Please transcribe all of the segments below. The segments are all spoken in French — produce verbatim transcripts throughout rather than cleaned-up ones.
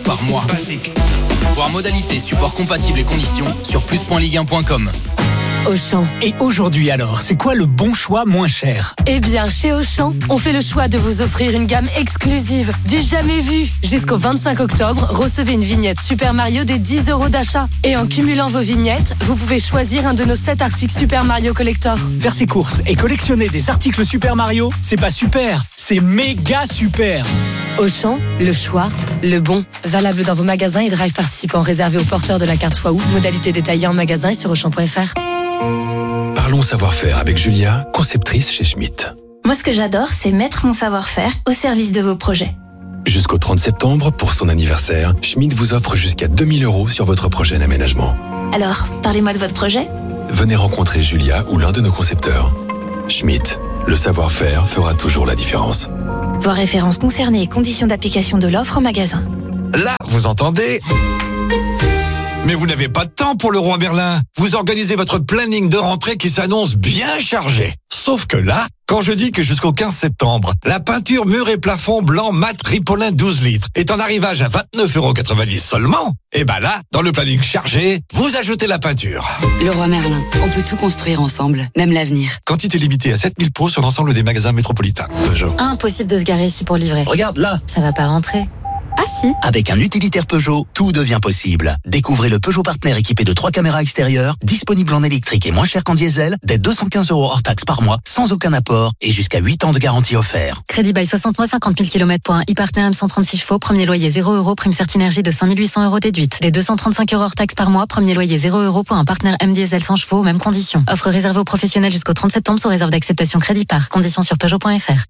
par mois. Basique. Voir modalités, support compatible et conditions sur plus point ligue un point com. Auchan. Et aujourd'hui alors, c'est quoi le bon choix moins cher ? Eh bien, chez Auchan, on fait le choix de vous offrir une gamme exclusive, du jamais vu. Jusqu'au vingt-cinq octobre, recevez une vignette Super Mario des dix euros d'achat. Et en cumulant vos vignettes, vous pouvez choisir un de nos sept articles Super Mario Collector. Faire ses courses et collectionner des articles Super Mario, c'est pas super, c'est méga super. Auchan, le choix, le bon. Valable dans vos magasins et drive participants réservés aux porteurs de la carte Waouh. Modalité détaillée en magasin et sur auchan point f r. Parlons savoir-faire avec Julia, conceptrice chez Schmitt. Moi, ce que j'adore, c'est mettre mon savoir-faire au service de vos projets. Jusqu'au trente septembre, pour son anniversaire, Schmitt vous offre jusqu'à deux mille euros sur votre projet d'aménagement. Alors, parlez-moi de votre projet. Venez rencontrer Julia ou l'un de nos concepteurs. Schmitt, le savoir-faire fera toujours la différence. Voir références concernées et conditions d'application de l'offre en magasin. Là, vous entendez ? Mais vous n'avez pas de temps pour le roi Merlin. Vous organisez votre planning de rentrée qui s'annonce bien chargé. Sauf que là, quand je dis que jusqu'au quinze septembre, la peinture mur et plafond blanc mat Ripolin douze litres est en arrivage à vingt-neuf euros quatre-vingt-dix seulement, et ben là, dans le planning chargé, vous ajoutez la peinture. Le roi Merlin, on peut tout construire ensemble, même l'avenir. Quantité limitée à sept mille pots sur l'ensemble des magasins métropolitains. Peugeot. Impossible de se garer ici pour livrer. Regarde là. Ça va pas rentrer. Ah si. Avec un utilitaire Peugeot, tout devient possible. Découvrez le Peugeot Partner équipé de trois caméras extérieures, disponible en électrique et moins cher qu'en diesel, dès deux cent quinze euros hors taxe par mois, sans aucun apport et jusqu'à huit ans de garantie offert. Crédit by soixante mois, cinquante mille kilomètres pour un e-Partner M cent trente-six chevaux, premier loyer zéro euros, prime Certinergie de cinq mille huit cents euros déduite. Dès deux cent trente-cinq euros hors taxe par mois, premier loyer zéro euros pour un Partner M diesel cent chevaux, mêmes conditions. Offre réservée aux professionnels jusqu'au trente septembre sous réserve d'acceptation crédit par. Conditions sur peugeot point f r.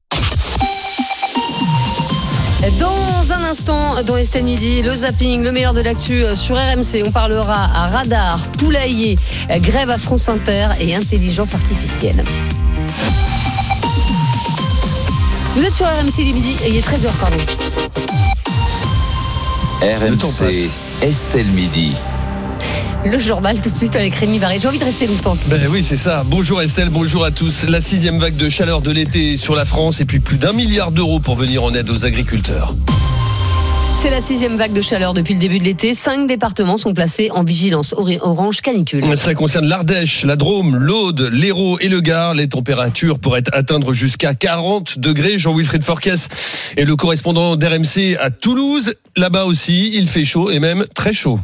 Dans un instant, dans Estelle Midi, le zapping, le meilleur de l'actu sur R M C. On parlera à radar, poulailler, grève à France Inter et intelligence artificielle. Vous êtes sur R M C les midi, et il est treize heures, pardon. R M C, Estelle Midi. Le journal tout de suite avec Rémi Barré. J'ai envie de rester longtemps. Ben oui, c'est ça. Bonjour Estelle, bonjour à tous. La sixième vague de chaleur de l'été sur la France et puis plus d'un milliard d'euros pour venir en aide aux agriculteurs. C'est la sixième vague de chaleur depuis le début de l'été. Cinq départements sont placés en vigilance orange canicule. Cela concerne l'Ardèche, la Drôme, l'Aude, l'Hérault et le Gard. Les températures pourraient atteindre jusqu'à quarante degrés. Jean-Wilfried Forquès est le correspondant d'R M C à Toulouse. Là-bas aussi, il fait chaud et même très chaud.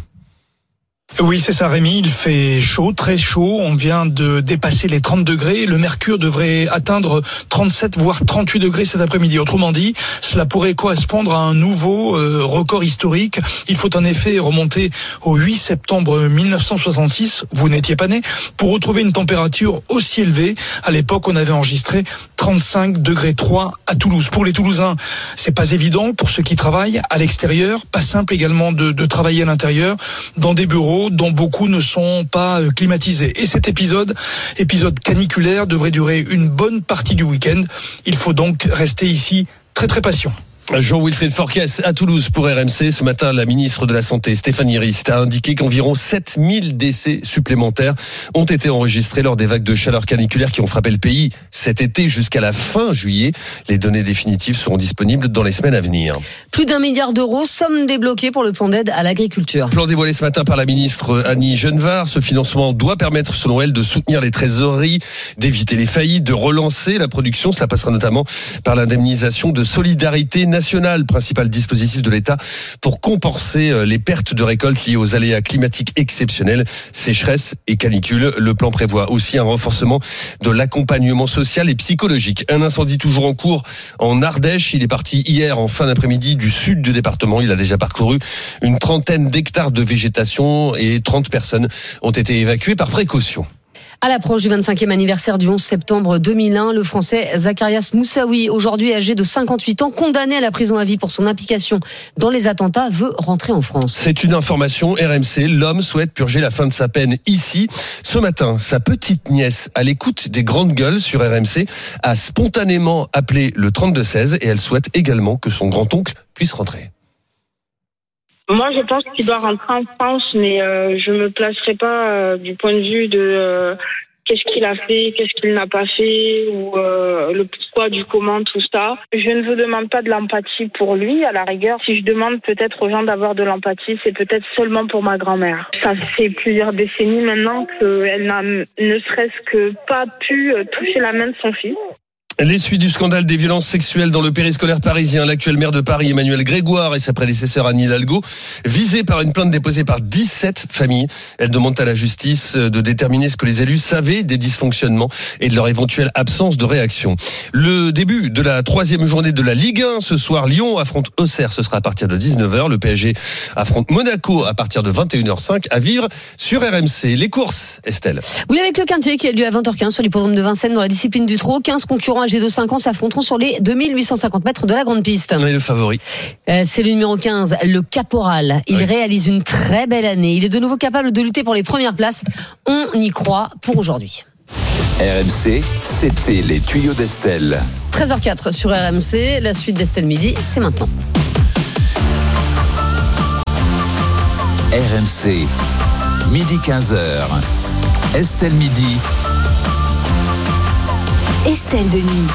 Oui, c'est ça Rémi, il fait chaud, très chaud, on vient de dépasser les trente degrés, le mercure devrait atteindre trente-sept voire trente-huit degrés cet après-midi. Autrement dit, cela pourrait correspondre à un nouveau euh, record historique. Il faut en effet remonter au huit septembre mille neuf cent soixante-six, vous n'étiez pas né, pour retrouver une température aussi élevée. À l'époque, on avait enregistré trente-cinq degrés trois à Toulouse. Pour les Toulousains, c'est pas évident, pour ceux qui travaillent à l'extérieur, pas simple également de, de travailler à l'intérieur, dans des bureaux dont beaucoup ne sont pas climatisés. Et cet épisode, épisode caniculaire, devrait durer une bonne partie du week-end. Il faut donc rester ici très très patient. Jean-Wilfried Forquès à Toulouse pour R M C. Ce matin, la ministre de la Santé, Stéphanie Rist, a indiqué qu'environ sept mille décès supplémentaires ont été enregistrés lors des vagues de chaleur caniculaire qui ont frappé le pays cet été jusqu'à la fin juillet. Les données définitives seront disponibles dans les semaines à venir. Plus d'un milliard d'euros, somme débloquée pour le plan d'aide à l'agriculture. Plan dévoilé ce matin par la ministre Annie Genevard. Ce financement doit permettre, selon elle, de soutenir les trésoreries, d'éviter les faillites, de relancer la production. Cela passera notamment par l'indemnisation de solidarité nationale. National, principal dispositif de l'État pour compenser les pertes de récolte liées aux aléas climatiques exceptionnels, sécheresse et canicule. Le plan prévoit aussi un renforcement de l'accompagnement social et psychologique. Un incendie toujours en cours en Ardèche. Il est parti hier en fin d'après-midi du sud du département. Il a déjà parcouru une trentaine d'hectares de végétation et trente personnes ont été évacuées par précaution. À l'approche du vingt-cinquième anniversaire du onze septembre deux mille un, le Français Zacharias Moussaoui, aujourd'hui âgé de cinquante-huit ans, condamné à la prison à vie pour son implication dans les attentats, veut rentrer en France. C'est une information R M C. L'homme souhaite purger la fin de sa peine ici. Ce matin, sa petite nièce, à l'écoute des grandes gueules sur R M C, a spontanément appelé le trente-deux seize et elle souhaite également que son grand-oncle puisse rentrer. Moi, je pense qu'il doit rentrer en France, mais euh, je me placerai pas euh, du point de vue de euh, qu'est-ce qu'il a fait, qu'est-ce qu'il n'a pas fait, ou euh, le pourquoi du comment, tout ça. Je ne vous demande pas de l'empathie pour lui, à la rigueur. Si je demande peut-être aux gens d'avoir de l'empathie, c'est peut-être seulement pour ma grand-mère. Ça fait plusieurs décennies maintenant qu'elle n'a ne serait-ce que pas pu toucher la main de son fils. Les suites du scandale des violences sexuelles dans le périscolaire parisien, l'actuel maire de Paris, Emmanuel Grégoire, et sa prédécesseur Anne Hidalgo, visés par une plainte déposée par dix-sept familles. Elles demandent à la justice de déterminer ce que les élus savaient des dysfonctionnements et de leur éventuelle absence de réaction. Le début de la troisième journée de la Ligue un. Ce soir, Lyon affronte Auxerre. Ce sera à partir de dix-neuf heures. Le P S G affronte Monaco à partir de vingt et une heures cinq à vivre sur R M C. Les courses, Estelle. Oui, avec le Quintet qui a lieu à vingt heures quinze sur l'hippodrome de Vincennes dans la discipline du trot. quinze concurrents âgés de cinq ans s'affronteront sur les deux mille huit cent cinquante mètres de la grande piste. On est le favori. Euh, c'est le numéro quinze, le Caporal. Il oui. réalise une très belle année. Il est de nouveau capable de lutter pour les premières places. On y croit pour aujourd'hui. R M C, c'était les tuyaux d'Estelle. treize heures quatre sur R M C. La suite d'Estelle Midi, c'est maintenant. R M C, midi quinze heures. Estelle Midi. Estelle Denis.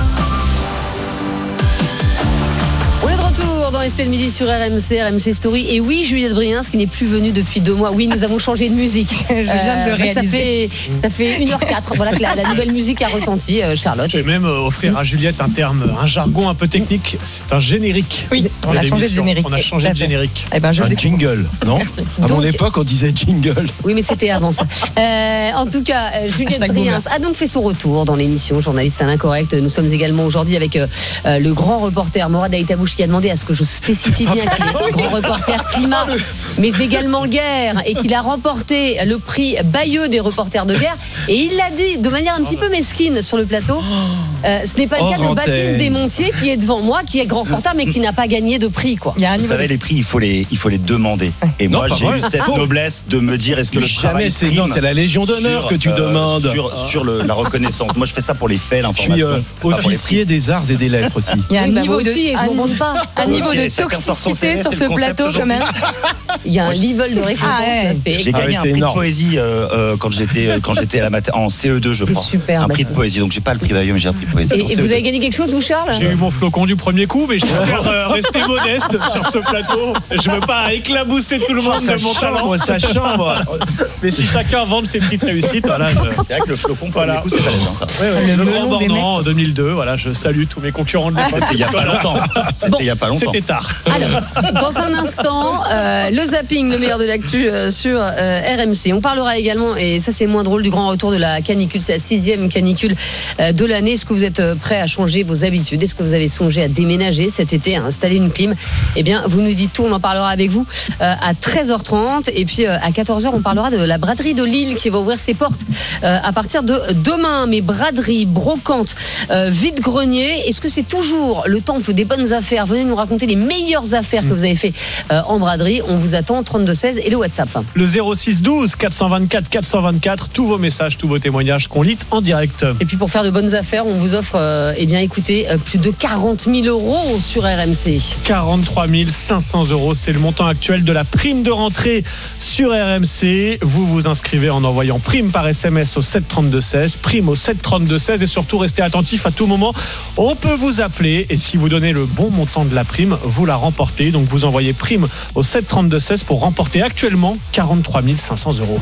On est de retour dans Estelle Midi sur R M C, R M C Story. Et oui, Juliette Briens, qui n'est plus venue depuis deux mois. Oui, nous avons changé de musique. Je viens de le réaliser. Ça fait, ça fait une heure quatre. Voilà que la, la nouvelle musique a retenti, Charlotte. Je vais même offrir à Juliette un terme, un jargon un peu technique. C'est un générique. Oui, on a changé de générique. On a changé de générique. Eh ben, je un jingle, non? Merci. À donc, mon époque, on disait jingle. Oui, mais c'était avant ça. Euh, en tout cas, Juliette Briens a donc fait son retour dans l'émission Journaliste à l'incorrect. Nous sommes également aujourd'hui avec euh, le grand reporter Morad Aïtabouche qui a demandé à ce que je spécifie bien qu'il est grand reporter climat, mais également guerre, et qu'il a remporté le prix Bayeux des reporters de guerre. Et il l'a dit de manière un petit peu mesquine sur le plateau. Euh, ce n'est pas le cas de Baptiste Desmontiers qui est devant moi, qui est grand reporter mais qui n'a pas gagné de prix, quoi. Vous savez, les prix, il faut les, il faut les demander. Et non, moi, j'ai eu cette ah, noblesse de me dire, est-ce que le travail c'est non, c'est la Légion d'honneur sur, que tu euh, demandes sur, ah. sur le, la reconnaissance. Moi, je fais ça pour les faits, l'information. Je suis euh, officier des arts et des lettres aussi. Il y a un oui, niveau bah de, aussi, et je ne montre pas. Un niveau okay, de toxicité sur ce plateau quand même. Il y a un level de récompense. Ah, ouais. J'ai gagné ah, ouais, un prix énorme. de poésie euh, euh, quand j'étais quand j'étais à la mat- en C E deux, je c'est crois. Super, un bah, prix de poésie. Donc j'ai pas le prix Bayeux, mais j'ai un prix de poésie. Et, et vous avez gagné quelque chose, vous, Charles? J'ai eu mon flocon du premier coup, mais je préfère euh, rester modeste sur ce plateau. Je veux pas éclabousser tout le monde de mon talent. Sa chambre. Mais si chacun vend ses petites réussites, voilà. Je... C'est vrai que le flocon, voilà. Coup, c'est balèze. Hein. Ouais, ouais, le, le Grand Bornand en deux mille deux. Voilà, je salue tous mes concurrents de l'époque. C'était il y a pas longtemps. C'était bon, il y a pas longtemps. C'était tard. Alors, dans un instant, euh, le zapping, le meilleur de l'actu euh, sur euh, R M C. On parlera également, et ça c'est moins drôle, du grand retour de la canicule. C'est la sixième canicule euh, de l'année. Est-ce que vous êtes prêts à changer vos habitudes? Est-ce que vous avez songé à déménager cet été, à installer une clim? Eh bien, vous nous dites tout. On en parlera avec vous euh, à treize heures trente. Et puis euh, à quatorze heures, on parlera de la braderie de Lille qui va ouvrir ses portes euh, à partir de demain. Mais braderie, brocante, euh, vide-grenier, est-ce que c'est toujours le temple des bonnes affaires? Venez nous raconter les meilleures affaires que vous avez fait euh, en braderie. On vous attend, trente-deux seize et le WhatsApp. Le zéro six douze quatre cent vingt-quatre quatre cent vingt-quatre, tous vos messages, tous vos témoignages qu'on lit en direct. Et puis pour faire de bonnes affaires, on vous offre, euh, eh bien écoutez, euh, plus de quarante mille euros sur R M C. quarante-trois mille cinq cents euros, c'est le montant actuel de la prime de rentrée sur R M C. Vous vous inscrivez en envoyant prime par S M S au sept trente-deux seize, prime au sept trente-deux seize, et surtout restez attentifs à tout moment. On peut vous appeler et si vous donnez le bon montant de la prime, vous la remportez. Donc vous envoyez prime au sept trente-deux seize pour remporter actuellement quarante-trois mille cinq cents euros.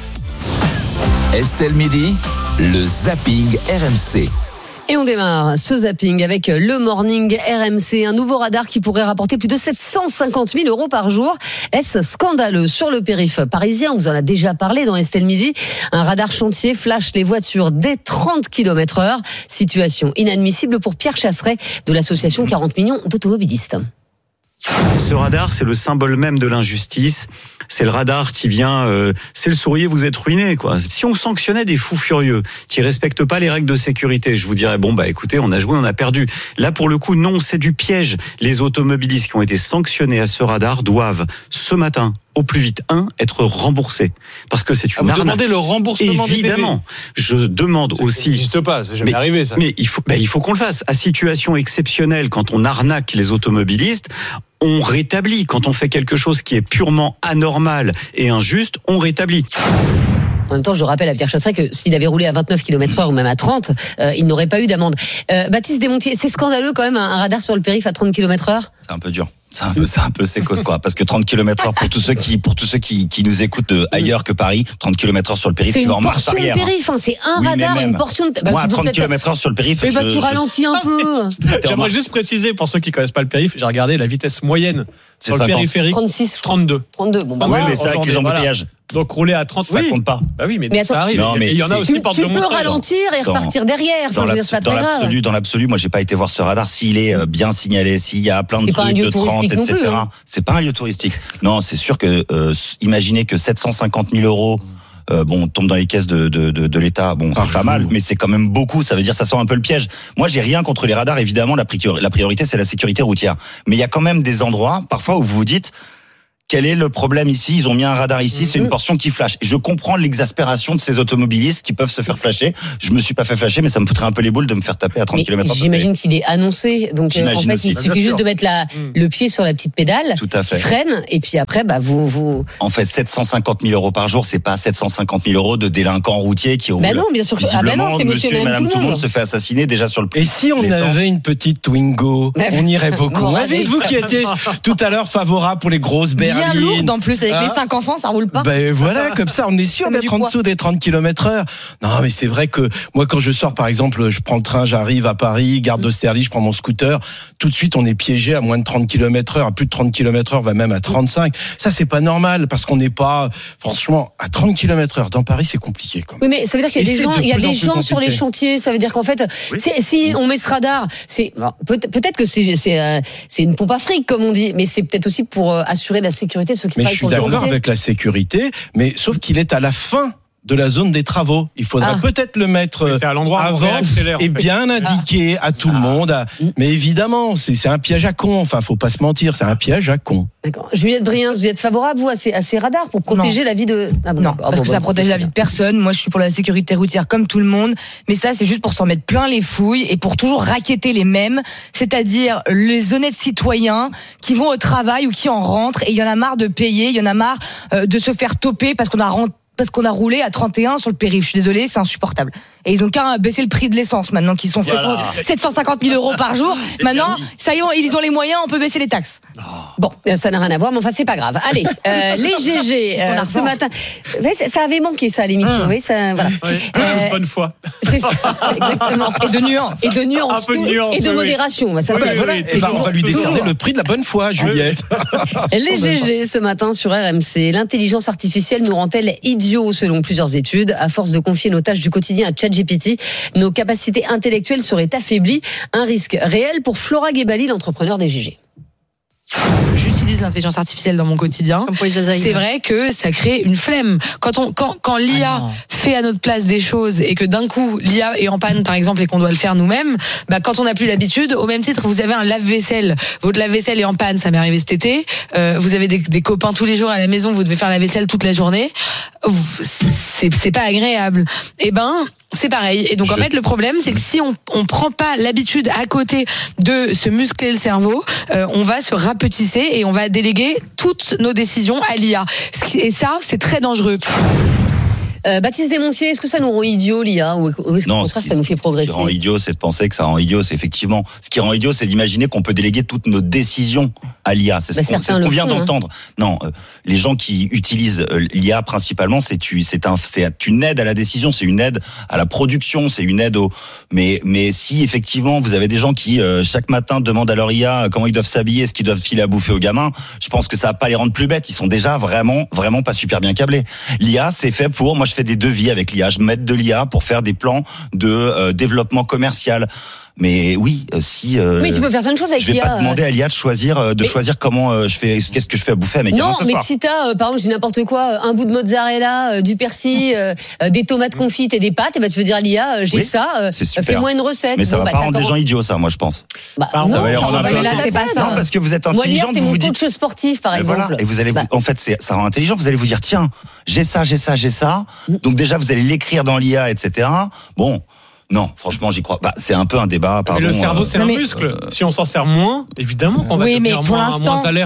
Estelle Midi, le zapping R M C. Et on démarre ce zapping avec le Morning R M C, un nouveau radar qui pourrait rapporter plus de sept cent cinquante mille euros par jour. Est-ce scandaleux? Sur le périph' parisien, on vous en a déjà parlé dans Estelle Midi, un radar chantier flash les voitures dès trente kilomètres heure. Situation inadmissible pour Pierre Chasseret de l'association quarante millions d'automobilistes. Ce radar, c'est le symbole même de l'injustice. C'est le radar qui vient, euh, c'est le sourire, vous êtes ruiné, quoi. Si on sanctionnait des fous furieux qui respectent pas les règles de sécurité, je vous dirais, bon, bah, écoutez, on a joué, on a perdu. Là, pour le coup, non, c'est du piège. Les automobilistes qui ont été sanctionnés à ce radar doivent, ce matin, au plus vite, un, être remboursés. Parce que c'est une ah, arnaque. Vous demandez le remboursement Évidemment. Des je demande ça aussi. Ça n'existe pas, c'est jamais mais, arrivé, ça. Mais il faut, bah, il faut qu'on le fasse. À situation exceptionnelle, quand on arnaque les automobilistes, on rétablit. Quand on fait quelque chose qui est purement anormal et injuste, on rétablit. En même temps, je rappelle à Pierre Chasseret que s'il avait roulé à vingt-neuf kilomètres heure ou même à trente, euh, il n'aurait pas eu d'amende. Euh, Baptiste Desmontiers, c'est scandaleux quand même un, un radar sur le périph' à trente kilomètres heure. C'est un peu dur. C'est un peu, c'est un peu sécos, quoi. Parce que trente kilomètres heure, pour tous ceux qui, pour tous ceux qui, qui nous écoutent de ailleurs que Paris, trente kilomètres heure sur le périph', tu vas en marche arrière. C'est une portion de périph', hein. C'est un oui, radar et une portion de bah, moi, à trente kilomètres heure sur le périph', et bah, je, tu ralentis je... un peu. J'aimerais juste préciser, pour ceux qui connaissent pas le périph', j'ai regardé la vitesse moyenne sur le périphérique. trente-six. trente-deux. trente-deux. Bon, bah, oui, mais c'est avec les embouteillages. Donc rouler à trente, ça oui. compte pas. Bah oui, mais, mais ça attends, arrive. Non, mais il y en a aussi tu, par tu peux ralentir et repartir dans, derrière. Enfin, dans je veux dire, c'est pas dans très grave. l'absolu, dans l'absolu, moi j'ai pas été voir ce radar s'il est euh, bien signalé, s'il y a plein de trucs de trente, et cetera. Plus, hein. C'est pas un lieu touristique. Non, c'est sûr que euh, imaginez que sept cent cinquante mille euros. Euh, bon, tombe dans les caisses de, de, de, de l'État. Bon, c'est pas mal, mais c'est quand même beaucoup. Ça veut dire, ça sent un peu le piège. Moi, j'ai rien contre les radars. Évidemment, la priorité, la priorité, c'est la sécurité routière. Mais il y a quand même des endroits, parfois, où vous vous dites, quel est le problème ici? Ils ont mis un radar ici, c'est une portion qui flash. Et je comprends l'exaspération de ces automobilistes qui peuvent se faire flasher. Je me suis pas fait flasher, mais ça me foutrait un peu les boules de me faire taper à trente kilomètres heure. J'imagine qu'il est annoncé. Donc, euh, en fait, aussi. il suffit Bien juste sûr. de mettre la, le pied sur la petite pédale. Tout à fait. Qui freine. Et puis après, bah, vous, vous. En fait, sept cent cinquante mille euros par jour, c'est pas sept cent cinquante mille euros de délinquants routiers qui roulent. Bah non, bien sûr que ah bah non, c'est monsieur et madame, tout le monde se fait assassiner déjà sur le Et si on avait une petite Twingo, on irait beaucoup. Vous qui étiez tout à l'heure favorable pour les grosses berlines. Bien lourde en plus. Avec hein les cinq enfants, ça roule pas. Ben voilà, comme ça, on est sûr d'être en dessous des trente kilomètres heure. Non, mais c'est vrai que moi, quand je sors, par exemple, je prends le train, j'arrive à Paris, gare d'Austerlitz, je prends mon scooter. Tout de suite, on est piégé à moins de trente kilomètres heure, à plus de trente kilomètres heure, va même à trente-cinq. Ça, c'est pas normal parce qu'on n'est pas, franchement, à trente kilomètres heure. Dans Paris, c'est compliqué. Quand même. Oui, mais ça veut dire qu'il y a des gens, il y a des gens sur les chantiers. Ça veut dire qu'en fait, oui. si on met ce radar, c'est bon, peut-être que c'est c'est euh, c'est une pompe à fric, comme on dit, mais c'est peut-être aussi pour euh, assurer la sécurité de ceux qui mais travaillent sur le chantier. Mais je suis d'accord avec la sécurité, mais sauf qu'il est à la fin de la zone des travaux. Il faudra ah. peut-être le mettre à l'endroit avant et bien indiqué ah. à tout ah. le monde. Mais évidemment, c'est, c'est un piège à con. Enfin, faut pas se mentir, c'est un piège à con. D'accord. Juliette Briens, vous êtes favorable, vous, à ces, à ces radars pour protéger non. la vie de... Ah bon, non, parce bon, que bon, ça bon, protège bon. la vie de personne. Moi, je suis pour la sécurité routière comme tout le monde. Mais ça, c'est juste pour s'en mettre plein les fouilles et pour toujours racketter les mêmes. C'est-à-dire les honnêtes citoyens qui vont au travail ou qui en rentrent et il y en a marre de payer, il y en a marre euh, de se faire toper parce qu'on a rentré parce qu'on a roulé à trente et un sur le périph'. Je suis désolée, c'est insupportable. Et ils ont qu'à baisser le prix de l'essence maintenant qu'ils sont voilà. sept cent cinquante mille euros par jour. C'est maintenant, ça y est, ils ont les moyens, on peut baisser les taxes. Oh. Bon, ça n'a rien à voir, mais enfin, c'est pas grave. Allez, euh, les G G, euh, ce matin. Ça avait manqué, ça, à l'émission. Mmh. Oui, ça, voilà. Oui. Euh, bonne foi. C'est ça, exactement. Et de nuances. Et de nuances. Un peu de nuances. Et de modération. Oui. Ça, oui, ça, oui, voilà. oui, Et ben, on va lui décerner le prix de la bonne foi, Juliette. Les G G, ce matin, sur R M C. L'intelligence artificielle nous rend-elle idiots, selon plusieurs études? À force de confier nos tâches du quotidien à ChatGPT, nos capacités intellectuelles seraient affaiblies. Un risque réel pour Flora Guébali, l'entrepreneur des G G. J'utilise l'intelligence artificielle dans mon quotidien. C'est vrai que ça crée une flemme. Quand on, quand, quand l'I A ah fait à notre place des choses et que d'un coup l'I A est en panne, par exemple, et qu'on doit le faire nous-mêmes, bah quand on n'a plus l'habitude, au même titre, vous avez un lave-vaisselle. Votre lave-vaisselle est en panne, ça m'est arrivé cet été. Euh, vous avez des, des copains tous les jours à la maison, vous devez faire la vaisselle toute la journée. C'est, c'est pas agréable. Eh ben. C'est pareil. Et donc, Je... en fait, le problème, c'est que si on on prend pas l'habitude à côté de se muscler le cerveau, euh, on va se rapetisser et on va déléguer toutes nos décisions à l'I A. Et ça, c'est très dangereux. Euh, Baptiste Desmontiers, est-ce que ça nous rend idiots, l'I A, ou est-ce qu'au contraire ça nous fait progresser? Ce qui rend idiot, c'est de penser que ça rend idiot, c'est effectivement. Ce qui rend idiot, c'est d'imaginer qu'on peut déléguer toutes nos décisions à l'I A. C'est bah, ce qu'on, c'est ce qu'on vient font, d'entendre. Hein. Non, euh, les gens qui utilisent euh, l'I A principalement, c'est, tu, c'est, un, c'est une aide à la décision, c'est une aide à la production, c'est une aide au. Mais, mais si effectivement vous avez des gens qui euh, chaque matin demandent à leur I A comment ils doivent s'habiller, ce qu'ils doivent filer à bouffer aux gamins, je pense que ça va pas les rendre plus bêtes. Ils sont déjà vraiment, vraiment pas super bien câblés. L'I A, c'est fait pour. Moi, je fais des devis avec l'I A, je m'aide de l'I A pour faire des plans de euh, développement commercial. Mais oui, si. Euh, mais tu peux faire plein de choses avec l'I A. Je vais pas demander à l'I A de choisir, de mais... choisir comment euh, je fais, qu'est-ce que je fais à bouffer à mes gamins ce soir. Non, mais si t'as, euh, par exemple, j'ai n'importe quoi, un bout de mozzarella, euh, du persil, euh, des tomates confites et des pâtes, et ben bah, tu peux dire à l'I A, euh, j'ai oui, ça, euh, fais-moi une recette. Mais ça bon, va bah, pas rendre des gens idiots, ça, moi je pense. Bah, ça non, va ça rendre mais là, c'est pas ça. Non, parce que vous êtes intelligent. Moi, c'est mon coach sportif, par exemple. Et vous allez, en fait, ça rend intelligent. Vous allez vous dire, tiens, j'ai ça, j'ai ça, j'ai ça. Donc déjà, vous allez l'écrire dans l'I A, et cetera. Bon. Non, franchement, j'y crois. Bah, c'est un peu un débat. Pardon, mais le cerveau, euh, c'est un muscle. Euh, si on s'en sert moins, évidemment qu'on va oui, devenir moins, moins alerte.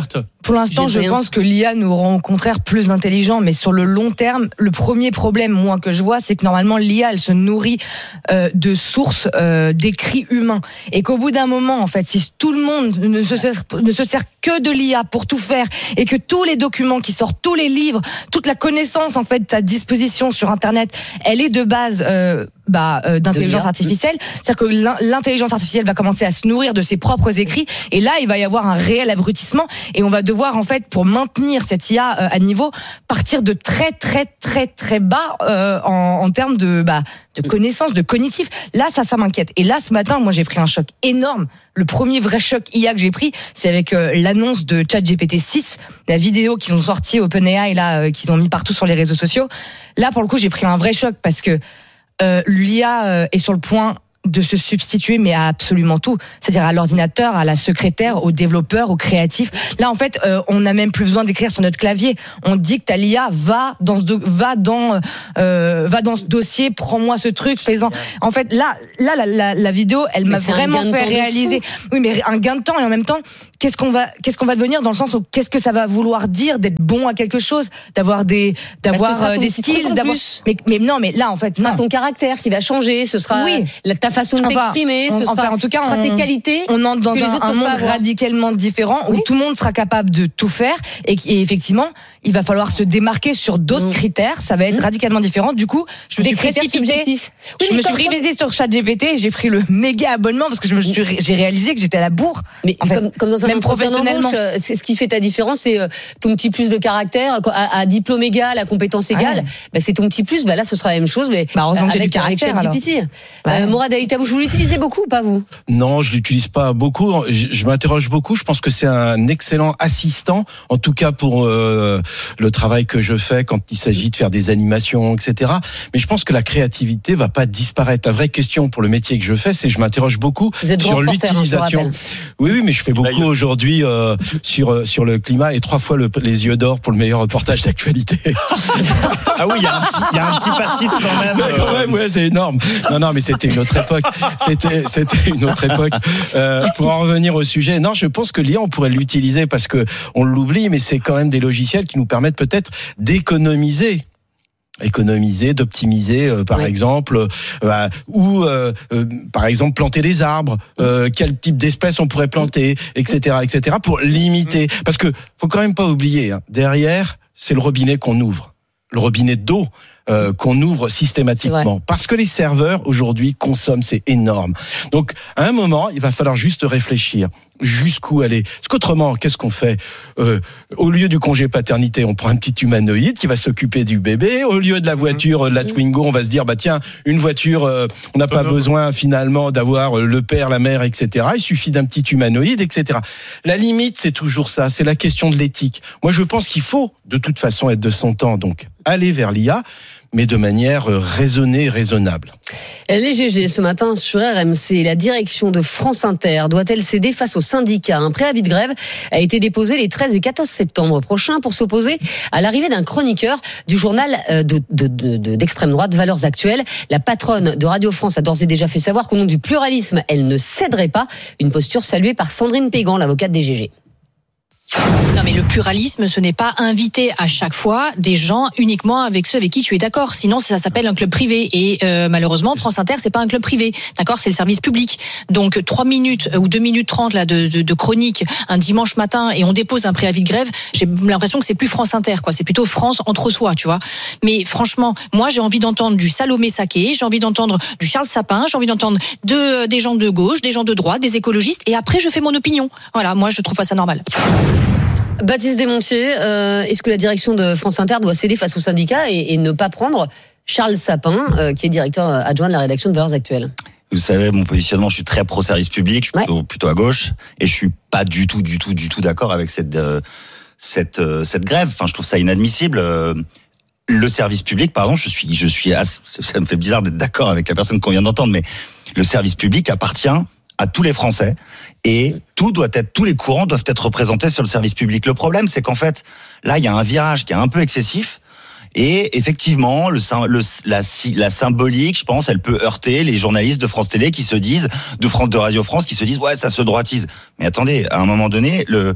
Pour l'instant, je pense que l'I A nous rend au contraire plus intelligents, mais sur le long terme, le premier problème, moi, que je vois, c'est que normalement, l'I A, elle se nourrit euh, de sources euh, d'écrits humains. Et qu'au bout d'un moment, en fait, si tout le monde ne se sert, ne se sert que de l'I A pour tout faire, et que tous les documents qui sortent, tous les livres, toute la connaissance, en fait, à disposition sur Internet, elle est de base... Euh, bah, euh, d'intelligence artificielle, c'est-à-dire que l'intelligence artificielle va commencer à se nourrir de ses propres écrits, et là il va y avoir un réel abrutissement, et on va devoir en fait, pour maintenir cette I A euh, à niveau, partir de très très très très bas euh, en, en termes de bah, de connaissances, de cognitif. Là ça ça m'inquiète. Et là ce matin, moi j'ai pris un choc énorme. Le premier vrai choc I A que j'ai pris, c'est avec euh, l'annonce de ChatGPT six, la vidéo qu'ils ont sortie OpenAI là, euh, qu'ils ont mis partout sur les réseaux sociaux. Là pour le coup j'ai pris un vrai choc parce que Euh, l'I A euh, est sur le point de se substituer, mais à absolument tout. C'est-à-dire à l'ordinateur, à la secrétaire, aux développeurs, aux créatifs. Là, en fait, euh, on n'a même plus besoin d'écrire sur notre clavier. On dicte à l'I A, va dans ce, do- va dans, euh, va dans ce dossier, prends-moi ce truc, fais-en. En fait, là, là, la, la, la vidéo, elle mais m'a vraiment fait réaliser. Oui, mais un gain de temps, et en même temps, qu'est-ce qu'on va, qu'est-ce qu'on va devenir dans le sens où qu'est-ce que ça va vouloir dire d'être bon à quelque chose, d'avoir des, d'avoir bah, des skills, d'avoir. Mais, mais non, mais là, en fait, ce sera ton caractère qui va changer. Ce sera oui. la, ta façon de t'exprimer, enfin, ce sera, enfin, en tout cas, ce sera on, tes qualités. On entre dans un, un monde radicalement différent où oui. tout le monde sera capable de tout faire et, et effectivement, il va falloir se démarquer sur d'autres mmh. critères. Ça va être mmh. radicalement différent. Du coup, je me Des suis précipitée. Oui, je me suis précipitée sur ChatGPT et j'ai pris le méga abonnement parce que je me suis, j'ai réalisé que j'étais à la bourre. Mais en fait, comme, comme dans un même professionnellement, c'est ce qui fait ta différence, c'est ton petit plus de caractère à, à diplôme égal, à compétence égale. Ouais. Bah, c'est ton petit plus. Bah là, ce sera la même chose, mais bah, heureusement que j'ai du caractère. Avec ChatGPT. Euh, Morad Aïtabou, vous l'utilisez beaucoup ou pas vous? Non, je l'utilise pas beaucoup. Je, je m'interroge beaucoup. Je pense que c'est un excellent assistant, en tout cas pour euh, le travail que je fais quand il s'agit de faire des animations, et cetera. Mais je pense que la créativité va pas disparaître. La vraie question pour le métier que je fais, c'est je m'interroge beaucoup sur l'utilisation. Oui, oui, mais je fais beaucoup aujourd'hui euh, sur sur le climat et trois fois le, les yeux d'or pour le meilleur reportage d'actualité. Ah oui, il y a un petit, il y a un petit passif quand même. Euh... Quand même, ouais, c'est énorme. Non, non, mais c'était une autre époque. C'était, c'était une autre époque. Euh, pour en revenir au sujet, non, je pense que l'I A, on pourrait l'utiliser parce que on l'oublie, mais c'est quand même des logiciels qui nous permettent peut-être d'économiser. économiser, d'optimiser euh, par oui. exemple euh, ou euh, euh, par exemple planter des arbres, euh, quel type d'espèces on pourrait planter, etc., etc., pour limiter, parce que faut quand même pas oublier, hein, derrière c'est le robinet qu'on ouvre, le robinet d'eau Euh, qu'on ouvre systématiquement, parce que les serveurs aujourd'hui consomment, c'est énorme. Donc à un moment il va falloir juste réfléchir jusqu'où aller, parce qu'autrement qu'est-ce qu'on fait, euh, au lieu du congé paternité on prend un petit humanoïde qui va s'occuper du bébé, au lieu de la voiture de la Twingo on va se dire bah tiens une voiture euh, on n'a pas non, besoin non. finalement d'avoir le père, la mère, etc., il suffit d'un petit humanoïde, etc. La limite c'est toujours ça, c'est la question de l'éthique. Moi je pense qu'il faut de toute façon être de son temps, donc aller vers l'I A, mais de manière raisonnée et raisonnable. Les G G ce matin sur R M C, la direction de France Inter doit-elle céder face aux syndicats? Un préavis de grève a été déposé les treize et quatorze septembre prochains pour s'opposer à l'arrivée d'un chroniqueur du journal de, de, de, de, d'extrême droite Valeurs Actuelles. La patronne de Radio France a d'ores et déjà fait savoir qu'au nom du pluralisme, elle ne céderait pas. Une posture saluée par Sandrine Pégan, l'avocate des G G. Non mais le pluralisme, ce n'est pas inviter à chaque fois des gens uniquement avec ceux avec qui tu es d'accord. Sinon, ça s'appelle un club privé. Et euh, malheureusement, France Inter, c'est pas un club privé. D'accord, c'est le service public. Donc trois minutes ou deux minutes trente là de, de, de chronique un dimanche matin et on dépose un préavis de grève. J'ai l'impression que c'est plus France Inter, quoi. C'est plutôt France entre soi, tu vois. Mais franchement, moi, j'ai envie d'entendre du Salomé Saké, j'ai envie d'entendre du Charles Sapin, j'ai envie d'entendre de, des gens de gauche, des gens de droite, des écologistes. Et après, je fais mon opinion. Voilà, moi, je trouve pas ça normal. Baptiste Desmontiers, euh, est-ce que la direction de France Inter doit céder face aux syndicats et, et ne pas prendre Charles Sapin, euh, qui est directeur adjoint de la rédaction de Valeurs Actuelles? Vous savez, mon positionnement, je suis très pro-service public, je suis plutôt, ouais. plutôt à gauche, et je suis pas du tout, du tout, du tout d'accord avec cette, euh, cette, euh, cette grève. Enfin, je trouve ça inadmissible. Euh, le service public, pardon, je suis, je suis, assez, ça me fait bizarre d'être d'accord avec la personne qu'on vient d'entendre, mais le service public appartient à tous les Français et tout doit être, tous les courants doivent être représentés sur le service public. Le problème, c'est qu'en fait, là, il y a un virage qui est un peu excessif et effectivement, le, le la, la symbolique, je pense, elle peut heurter les journalistes de France Télé qui se disent, de France, de Radio France, qui se disent, ouais, ça se droitise. Mais attendez, à un moment donné, le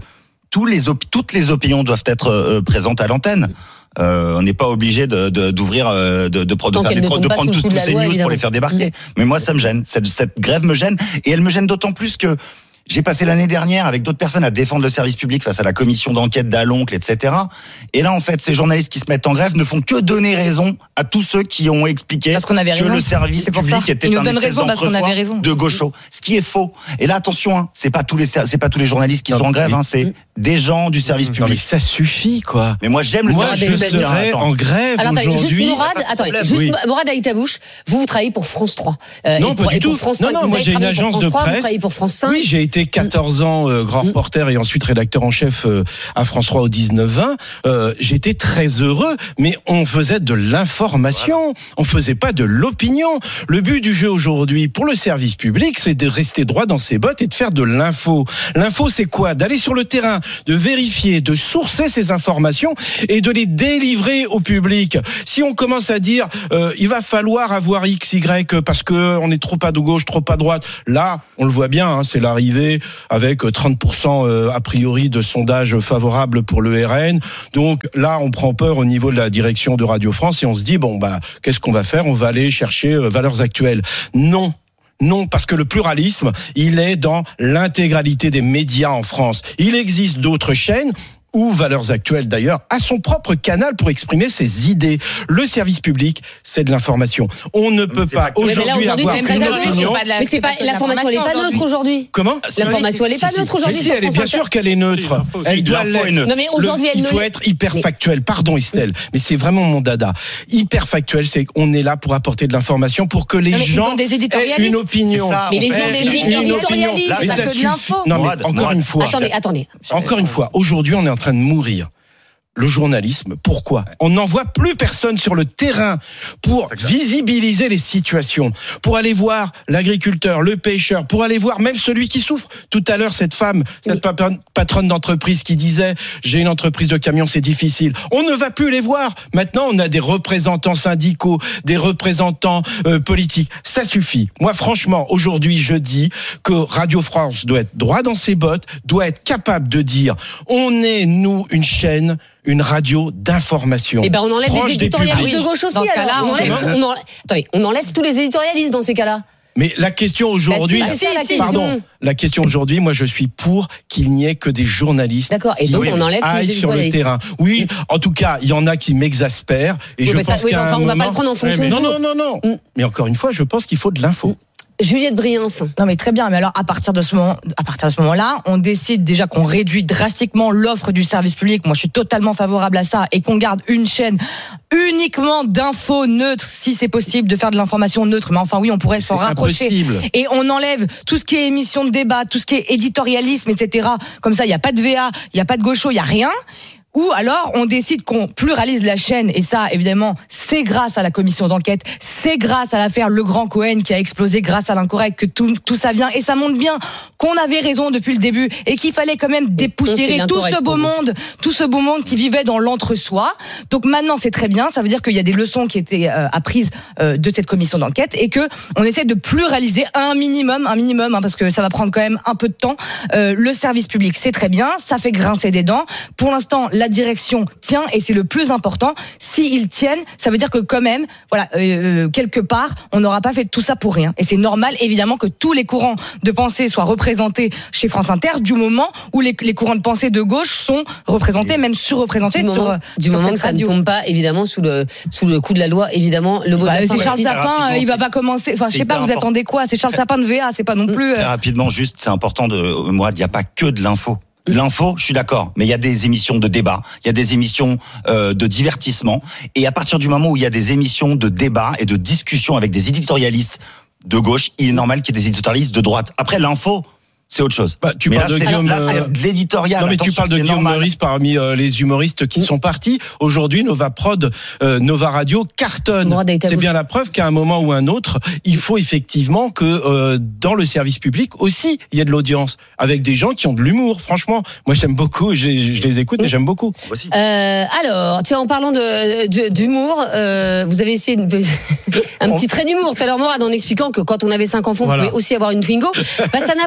tous les op- toutes les opinions doivent être euh, présentes à l'antenne. Euh, on n'est pas obligé de, de, d'ouvrir, euh, de, de, de, de, faire des, de prendre tous, tous ces news évidemment. Pour les faire débarquer. Mmh. Mais moi, ça me gêne. Cette, cette grève me gêne. Et elle me gêne d'autant plus que j'ai passé l'année dernière avec d'autres personnes à défendre le service public face à la commission d'enquête d'Aloncle, et cetera. Et là, en fait, ces journalistes qui se mettent en grève ne font que donner raison à tous ceux qui ont expliqué parce qu'on avait que raison. Le service public ça. était un espèce d'entre-soi de gauchos. Ce qui est faux. Et là, attention, hein, c'est pas tous les c'est pas tous les journalistes qui non, sont en grève, hein, c'est mmh. des gens du service public. Non, mais ça suffit, quoi. Mais moi, j'aime le moi, service public. Moi, je serais en grève alors, aujourd'hui. Juste Mourad, attendez, juste oui. Mourad Aïtabouche, vous, vous travaillez pour France trois. Euh, non, pas pour, du tout. France non, non, moi, j'ai une agence de presse. Pour France cinq. Oui, j'ai été quatorze ans Euh, grand mmh. reporter et ensuite rédacteur en chef euh, à France trois au dix-neuf vingt. Euh, j'étais très heureux, mais on faisait de l'information, voilà. On faisait pas de l'opinion. Le but du jeu aujourd'hui pour le service public, c'est de rester droit dans ses bottes et de faire de l'info. L'info, c'est quoi ? D'aller sur le terrain, de vérifier, de sourcer ces informations et de les délivrer au public. Si on commence à dire euh, il va falloir avoir X, Y parce que on est trop à gauche, trop à droite, là, on le voit bien, hein, c'est l'arrivée avec trente pour cent a priori de sondages favorables pour le R N. Donc là, on prend peur au niveau de la direction de Radio France et on se dit, bon, bah, qu'est-ce qu'on va faire ? On va aller chercher euh, Valeurs Actuelles. Non. Non, parce que le pluralisme, il est dans l'intégralité des médias en France. Il existe d'autres chaînes ou Valeurs Actuelles d'ailleurs, a son propre canal pour exprimer ses idées. Le service public, c'est de l'information. On ne peut pas, pas aujourd'hui, aujourd'hui avoir une opinion. Mais c'est pas, l'information, elle n'est pas neutre aujourd'hui. Comment ? L'information, elle n'est pas neutre aujourd'hui. Si, si, elle est bien sûr qu'elle est neutre. Elle doit l'être. Non, mais aujourd'hui, elle Il faut être hyper factuel. Pardon, Estelle, mais c'est vraiment mon dada. Hyper factuel, c'est qu'on est là pour apporter de l'information pour que les gens aient une opinion. Mais les gens des éditorialistes, c'est pas que de l'info. Non, mais encore une fois. Attendez, attendez. Encore une fois, aujourd'hui, on est en train de mourir. Le journalisme, pourquoi ? On n'envoie plus personne sur le terrain pour visibiliser les situations, pour aller voir l'agriculteur, le pêcheur, pour aller voir même celui qui souffre. Tout à l'heure, cette femme, cette patronne d'entreprise qui disait « j'ai une entreprise de camions, c'est difficile ». On ne va plus les voir. Maintenant, on a des représentants syndicaux, des représentants euh, politiques. Ça suffit. Moi, franchement, aujourd'hui, je dis que Radio France doit être droit dans ses bottes, doit être capable de dire « on est, nous, une chaîne ». Une radio d'information. Eh ben on enlève les éditorialistes de gauche aussi. Dans ce cas-là, on enlève, on enlève, attendez, on enlève tous les éditorialistes dans ces cas-là. Mais la question aujourd'hui, bah si, bah si, pardon, la question aujourd'hui, moi je suis pour qu'il n'y ait que des journalistes D'accord, et donc qui on enlève aillent tous les sur le terrain. Oui, en tout cas, il y en a qui m'exaspèrent et oui, je pense ça, oui, qu'à enfin, un on moment, va pas le prendre en fonction. Non, non, non, non. Mm. Mais encore une fois, je pense qu'il faut de l'info. Juliette Briens. Non mais très bien, mais alors à partir de ce moment, à partir de ce moment-là, on décide déjà qu'on réduit drastiquement l'offre du service public. Moi, je suis totalement favorable à ça et qu'on garde une chaîne uniquement d'infos neutres, si c'est possible de faire de l'information neutre. Mais enfin oui, on pourrait s'en rapprocher. Impossible. Et on enlève tout ce qui est émission de débat, tout ce qui est éditorialisme, et cetera. Comme ça, il y a pas de V A, il y a pas de gaucho, il y a rien. Ou alors on décide qu'on pluralise la chaîne, et ça évidemment c'est grâce à la commission d'enquête, c'est grâce à l'affaire Le Grand Cohen qui a explosé grâce à l'incorrect que tout, tout ça vient, et ça montre bien qu'on avait raison depuis le début et qu'il fallait quand même dépoussiérer tout ce beau monde, tout ce beau monde qui vivait dans l'entre-soi. Donc maintenant c'est très bien, ça veut dire qu'il y a des leçons qui étaient euh, apprises euh, de cette commission d'enquête et que on essaie de pluraliser un minimum, un minimum hein, parce que ça va prendre quand même un peu de temps. Euh, le service public c'est très bien, ça fait grincer des dents. Pour l'instant la direction tient et c'est le plus important. S'ils tiennent, ça veut dire que quand même, voilà, euh, quelque part, on n'aura pas fait tout ça pour rien. Et c'est normal, évidemment, que tous les courants de pensée soient représentés chez France Inter, du moment où les, les courants de pensée de gauche sont représentés, même surreprésentés. Du sur, moment, du sur moment que ça radio. ne tombe pas, évidemment, sous le sous le coup de la loi, évidemment, le mot bah, de la fin. C'est Charles Sapin, il va pas commencer. Enfin, je sais pas, vous important. attendez quoi ? C'est Charles Sapin de V A, c'est pas non plus. Très rapidement, juste, c'est important de, moi, il n'y a pas que de l'info. L'info, je suis d'accord, mais il y a des émissions de débat, il y a des émissions euh, de divertissement, et à partir du moment où il y a des émissions de débat et de discussion avec des éditorialistes de gauche, il est normal qu'il y ait des éditorialistes de droite. Après, l'info, c'est autre chose. Bah, tu mais parles là, de c'est, Guillaume. là, c'est de l'éditorial. Non, mais Attention, tu parles de Guillaume Meurice parmi euh, les humoristes qui sont partis. Aujourd'hui, Nova Prod, euh, Nova Radio cartonne. C'est bien la preuve qu'à un moment ou un autre, il faut effectivement que euh, dans le service public aussi, il y ait de l'audience avec des gens qui ont de l'humour. Franchement, moi j'aime beaucoup, j'ai, je les écoute et j'aime beaucoup. Euh, alors, tiens, en parlant de, de d'humour, euh, vous avez essayé de, un petit trait d'humour tout à l'heure, Mourad, en expliquant que quand on avait cinq enfants, voilà. on pouvait aussi avoir une Twingo. Bah, ça n'a pas. Euh,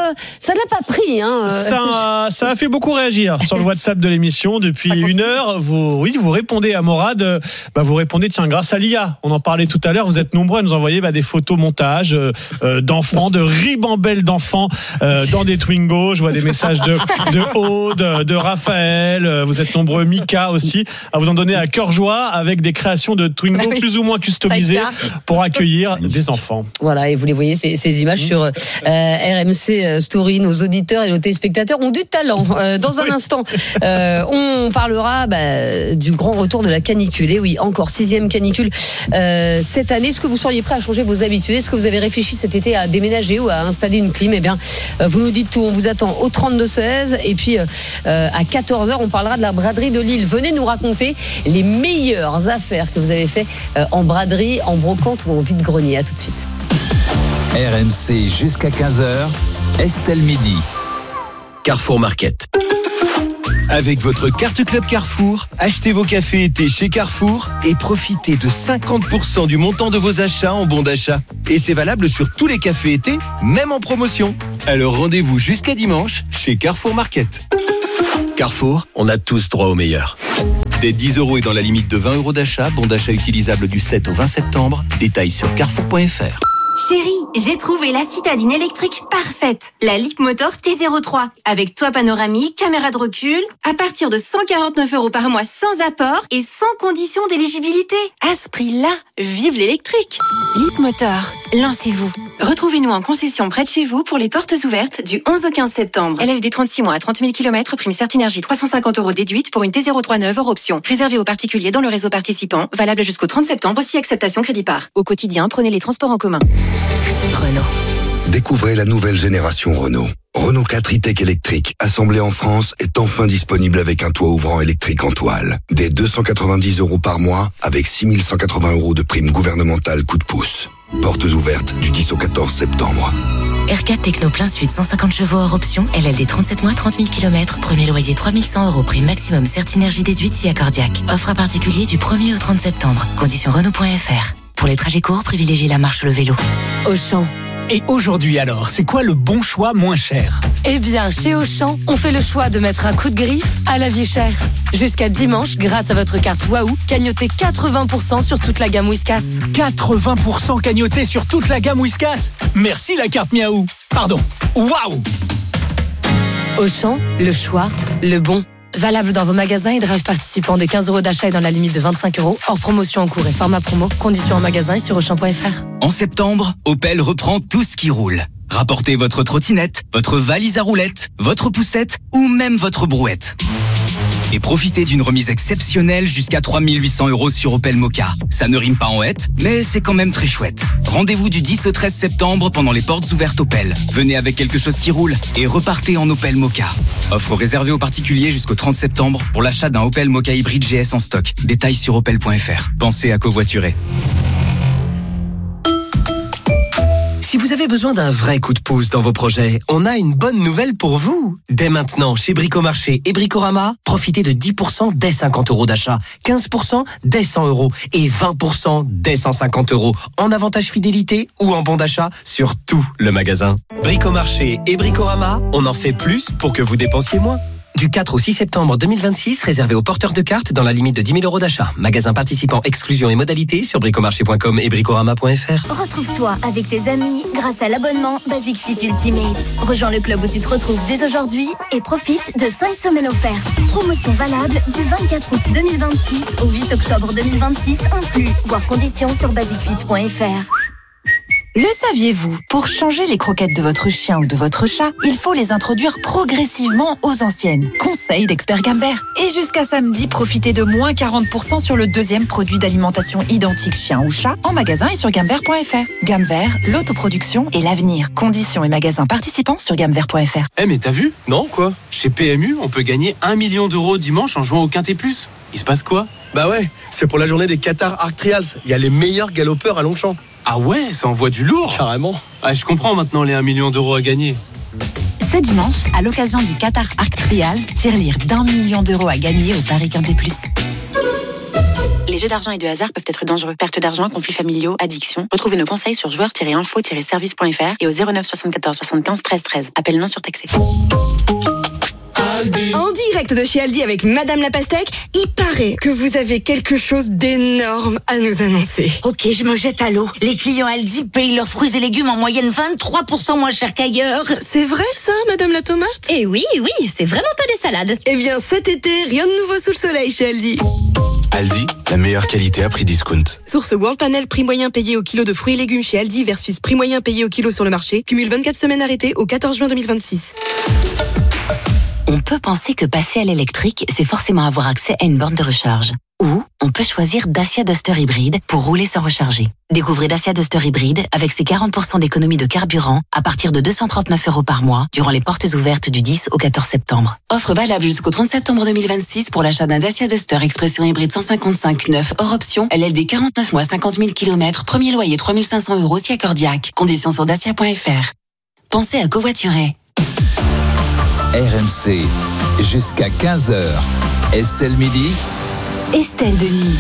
euh, ça n'a pas pris. Hein. Ça, ça a fait beaucoup réagir sur le WhatsApp de l'émission depuis une heure. Vous, oui, vous répondez à Morad. Bah, vous répondez, tiens, grâce à l'I A. On en parlait tout à l'heure. Vous êtes nombreux à nous envoyer bah, des photos montages euh, d'enfants, de ribambelles d'enfants euh, dans des Twingo. Je vois des messages de, de Aude, de Raphaël. Vous êtes nombreux, Mika aussi, à vous en donner à cœur joie avec des créations de Twingo oui. plus ou moins customisées pour accueillir des enfants. Voilà, et vous les voyez, ces, ces images mmh. sur euh, R M C Story. Nos auditeurs et nos téléspectateurs ont du talent. Euh, dans un oui. instant, euh, on parlera bah, du grand retour de la canicule. Et oui, encore sixième canicule euh, cette année. Est-ce que vous seriez prêt à changer vos habitudes? Est-ce que vous avez réfléchi cet été à déménager ou à installer une clim? Eh bien, euh, vous nous dites tout. On vous attend au trente-deux seize. Et puis, euh, à quatorze heures, on parlera de la braderie de Lille. Venez nous raconter les meilleures affaires que vous avez fait euh, en braderie, en brocante ou en vide-grenier. À tout de suite. R M C jusqu'à quinze heures, Estelle Midi. Carrefour Market. Avec votre carte Club Carrefour, achetez vos cafés été chez Carrefour et profitez de cinquante pour cent du montant de vos achats en bons d'achat. Et c'est valable sur tous les cafés été, même en promotion. Alors rendez-vous jusqu'à dimanche chez Carrefour Market. Carrefour, on a tous droit au meilleur. Dès dix euros et dans la limite de vingt euros d'achat, bon d'achat utilisable du sept au vingt septembre. Détails sur carrefour point f r. Chérie, j'ai trouvé la citadine électrique parfaite. La Leapmotor T zéro trois. Avec toit panoramique, caméra de recul. À partir de cent quarante-neuf euros par mois sans apport et sans condition d'éligibilité. À ce prix-là, vive l'électrique. Leapmotor, lancez-vous. Retrouvez-nous en concession près de chez vous pour les portes ouvertes du onze au quinze septembre. L L D trente-six mois à trente mille kilomètres, prime Certinergie trois cent cinquante euros déduite pour une T zéro trois neuve hors option. Réservée aux particuliers dans le réseau participant. Valable jusqu'au trente septembre si acceptation crédit par. Au quotidien, prenez les transports en commun. Renault. Découvrez la nouvelle génération Renault. Renault quatre e-Tech électrique, assemblé en France, est enfin disponible avec un toit ouvrant électrique en toile. Dès deux cent quatre-vingt-dix euros par mois, avec six mille cent quatre-vingts euros de prime gouvernementale coup de pouce. Portes ouvertes du dix au quatorze septembre. R quatre Techno plein sud, cent cinquante chevaux hors option, L L D trente-sept mois, trente mille kilomètres, premier loyer trois mille cent euros, prime maximum Certinergie déduite si accordiaque. Offre à particulier du premier au trente septembre. Conditions Renault point f r. Pour les trajets courts, privilégiez la marche ou le vélo. Auchan. Et aujourd'hui alors, c'est quoi le bon choix moins cher? Eh bien, chez Auchan, on fait le choix de mettre un coup de griffe à la vie chère. Jusqu'à dimanche, grâce à votre carte Waouh, cagnotez quatre-vingts pour cent sur toute la gamme Whiskas. quatre-vingts pour cent cagnoté sur toute la gamme Whiskas. Merci la carte Miaou. Pardon, Waouh. Auchan, le choix, le bon. Valable dans vos magasins et drive participants des quinze euros d'achat et dans la limite de vingt-cinq euros. Hors promotion en cours et format promo. Conditions en magasin et sur auchan point f r. En septembre, Opel reprend tout ce qui roule. Rapportez votre trottinette, votre valise à roulettes, votre poussette ou même votre brouette. Et profitez d'une remise exceptionnelle jusqu'à trois mille huit cents euros sur Opel Mokka. Ça ne rime pas en hête, mais c'est quand même très chouette. Rendez-vous du dix au treize septembre pendant les portes ouvertes Opel. Venez avec quelque chose qui roule et repartez en Opel Mokka. Offre réservée aux particuliers jusqu'au trente septembre pour l'achat d'un Opel Mokka hybride G S en stock. Détails sur opel point f r. Pensez à covoiturer. Si vous avez besoin d'un vrai coup de pouce dans vos projets, on a une bonne nouvelle pour vous. Dès maintenant, chez Bricomarché et Bricorama, profitez de dix pour cent dès cinquante euros d'achat, quinze pour cent dès cent euros et vingt pour cent dès cent cinquante euros en avantage fidélité ou en bon d'achat sur tout le magasin. Bricomarché et Bricorama, on en fait plus pour que vous dépensiez moins. Du quatre au six septembre deux mille vingt-six, réservé aux porteurs de cartes dans la limite de dix mille euros d'achat. Magasin participant, exclusion et modalités sur bricomarché point com et bricorama point f r. Retrouve-toi avec tes amis grâce à l'abonnement Basic Fit Ultimate. Rejoins le club où tu te retrouves dès aujourd'hui et profite de cinq semaines offertes. Promotion valable du vingt-quatre août deux mille vingt-six au huit octobre deux mille vingt-six inclus. Voir conditions sur basic fit point f r. Le saviez-vous? Pour changer les croquettes de votre chien ou de votre chat, il faut les introduire progressivement aux anciennes. Conseil d'expert Gambert. Et jusqu'à samedi, profitez de moins quarante pour cent sur le deuxième produit d'alimentation identique chien ou chat en magasin et sur gambert point f r. Gambert, l'autoproduction et l'avenir. Conditions et magasins participants sur gambert point f r. Eh mais t'as vu? Non quoi? Chez P M U, on peut gagner un million d'euros dimanche en jouant au Quintet Plus. Il se passe quoi? Bah ouais, c'est pour la journée des Qatar Arc Trials. Il y a les meilleurs galopeurs à Longchamp. Ah ouais, ça envoie du lourd. Carrément. Ah, je comprends maintenant les un million d'euros à gagner. Ce dimanche, à l'occasion du Qatar Arc Trials, tirelire d'un million d'euros à gagner au Paris Quintet Plus. Les jeux d'argent et de hasard peuvent être dangereux. Perte d'argent, conflits familiaux, addiction. Retrouvez nos conseils sur joueurs tiret info tiret service point f r et au zéro neuf soixante-quatorze soixante-quinze treize treize. Appel non surtaxé. En direct de chez Aldi avec Madame la Pastèque, il paraît que vous avez quelque chose d'énorme à nous annoncer. Ok, je me jette à l'eau. Les clients Aldi payent leurs fruits et légumes en moyenne vingt-trois pour cent moins cher qu'ailleurs. C'est vrai ça, Madame la Tomate? Eh oui, oui, c'est vraiment pas des salades. Eh bien cet été, rien de nouveau sous le soleil chez Aldi. Aldi, la meilleure qualité à prix discount. Source World Panel, prix moyen payé au kilo de fruits et légumes chez Aldi versus prix moyen payé au kilo sur le marché. Cumule vingt-quatre semaines arrêtées au quatorze juin deux mille vingt-six. On peut penser que passer à l'électrique, c'est forcément avoir accès à une borne de recharge. Ou on peut choisir Dacia Duster Hybride pour rouler sans recharger. Découvrez Dacia Duster Hybride avec ses quarante pour cent d'économie de carburant à partir de deux cent trente-neuf euros par mois durant les portes ouvertes du dix au quatorze septembre. Offre valable jusqu'au trente septembre deux mille vingt-six pour l'achat d'un Dacia Duster Expression Hybride cent cinquante-cinq neuf hors option, L L D quarante-neuf mois cinquante mille kilomètres, premier loyer trois mille cinq cents euros si accordiaque. Conditions sur dacia point f r. Pensez à covoiturer. R M C, jusqu'à quinze heures. Estelle Midi. Estelle Denis.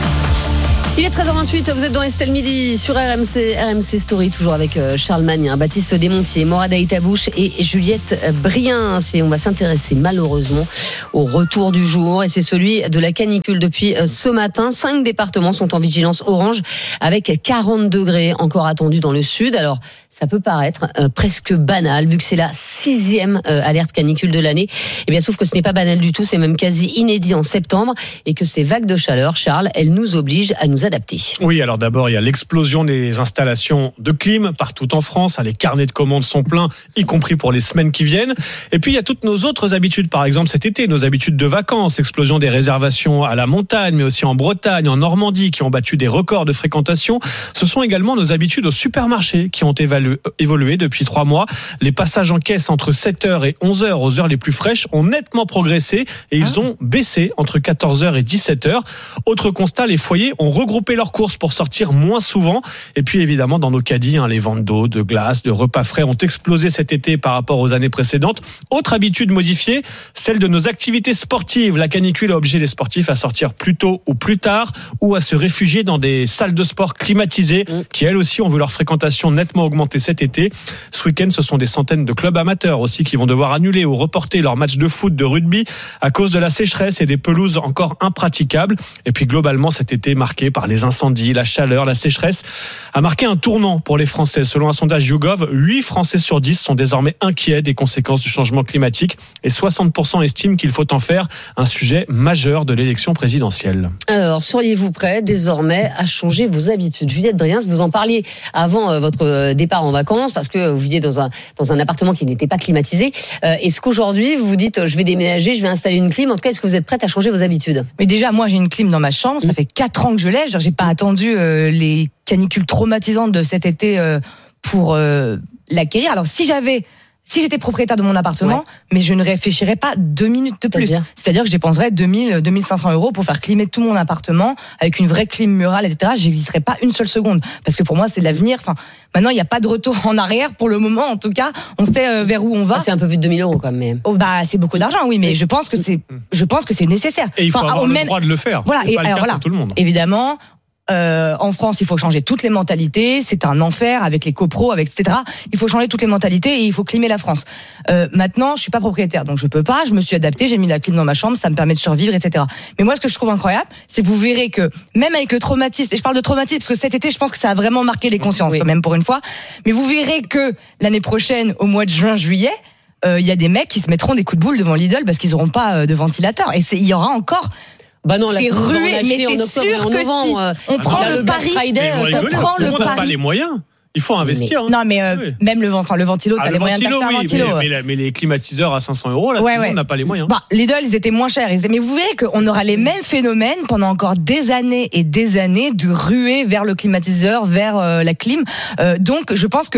Il est treize heures vingt-huit, vous êtes dans Estelle Midi sur R M C, R M C Story, toujours avec Charles Magnin, Baptiste Desmontiers, Morad Aïtabouche et Juliette Brien. Et on va s'intéresser malheureusement au retour du jour, et c'est celui de la canicule depuis ce matin. Cinq départements sont en vigilance orange avec quarante degrés encore attendus dans le sud. Alors ça peut paraître euh, presque banal vu que c'est la sixième euh, alerte canicule de l'année. Et bien sauf que ce n'est pas banal du tout, c'est même quasi inédit en septembre, et que ces vagues de chaleur, Charles, elles nous obligent à nous adapter. Oui, alors d'abord, il y a l'explosion des installations de clim partout en France. Les carnets de commandes sont pleins, y compris pour les semaines qui viennent. Et puis, il y a toutes nos autres habitudes. Par exemple, cet été, nos habitudes de vacances. Explosion des réservations à la montagne, mais aussi en Bretagne, en Normandie, qui ont battu des records de fréquentation. Ce sont également nos habitudes au supermarché qui ont évalu- évolué depuis trois mois. Les passages en caisse entre sept heures et onze heures aux heures les plus fraîches ont nettement progressé et ils ont baissé entre quatorze heures et dix-sept heures. Autre constat, les foyers ont regroupé leurs courses pour sortir moins souvent. Et puis évidemment, dans nos caddies, hein, les ventes d'eau, de glace, de repas frais ont explosé cet été par rapport aux années précédentes. Autre habitude modifiée, celle de nos activités sportives. La canicule a obligé les sportifs à sortir plus tôt ou plus tard, ou à se réfugier dans des salles de sport climatisées qui elles aussi ont vu leur fréquentation nettement augmenter cet été. Ce week-end, ce sont des centaines de clubs amateurs aussi qui vont devoir annuler ou reporter leurs matchs de foot, de rugby à cause de la sécheresse et des pelouses encore impraticables. Et puis globalement, cet été marqué par les incendies, la chaleur, la sécheresse, a marqué un tournant pour les Français. Selon un sondage YouGov, huit Français sur dix sont désormais inquiets des conséquences du changement climatique et soixante pour cent estiment qu'il faut en faire un sujet majeur de l'élection présidentielle. Alors, seriez-vous prêt désormais à changer vos habitudes? Juliette Briens, vous en parliez avant votre départ en vacances parce que vous viviez dans un, dans un appartement qui n'était pas climatisé. Euh, est-ce qu'aujourd'hui, vous vous dites, je vais déménager, je vais installer une clim? En tout cas, est-ce que vous êtes prête à changer vos habitudes? Mais déjà, moi, j'ai une clim dans ma chambre. Ça fait quatre ans que je l'ai. J'ai pas attendu euh, les canicules traumatisantes de cet été euh, pour euh, l'acquérir. Alors si j'avais, si j'étais propriétaire de mon appartement, ouais. mais je ne réfléchirais pas deux minutes de plus. C'est-à-dire, C'est-à-dire que je dépenserais deux mille, deux mille cinq cents euros pour faire climer tout mon appartement avec une vraie clim murale, et cetera. J'existerais pas une seule seconde parce que pour moi c'est l'avenir. Enfin, maintenant il n'y a pas de retour en arrière pour le moment. En tout cas, on sait euh, vers où on va. Ah, c'est un peu plus de deux mille euros quand même. Oh, bah c'est beaucoup d'argent, oui, mais je pense que c'est, je pense que c'est nécessaire. Et il faut enfin, avoir le même... droit de le faire. Voilà. C'est Et pas le alors cas voilà. pour tout le monde. Évidemment. Euh, en France, il faut changer toutes les mentalités. C'est un enfer avec les copros, avec et cetera. Il faut changer toutes les mentalités et il faut climer la France. Euh, maintenant, je suis pas propriétaire, donc je peux pas. Je me suis adaptée. J'ai mis la clim dans ma chambre. Ça me permet de survivre, et cetera. Mais moi, ce que je trouve incroyable, c'est que vous verrez que même avec le traumatisme, et je parle de traumatisme parce que cet été, je pense que ça a vraiment marqué les consciences, oui. quand même pour une fois. Mais vous verrez que l'année prochaine, au mois de juin, juillet, il euh, y a des mecs qui se mettront des coups de boule devant Lidl parce qu'ils auront pas euh, de ventilateur. Et il y aura encore. Bah non, c'est rué, mais c'est en octobre sûr et en novembre. Si on prend ah, le, le pari, Friday, on prend le pari. On n'a pas les moyens. Il faut investir. Mais, hein. Non, mais euh, oui. même le, enfin, le ventilo, ah, t'as le les moyens ventilo, d'acheter oui, un ventilo. Mais, mais, la, mais les climatiseurs à cinq cents euros, là, ouais, tout le ouais. monde n'a pas les moyens. Bah, Lidl, ils étaient moins chers. Mais vous verrez qu'on aura les mêmes phénomènes pendant encore des années et des années de ruée vers le climatiseur, vers euh, la clim. Euh, donc, je pense que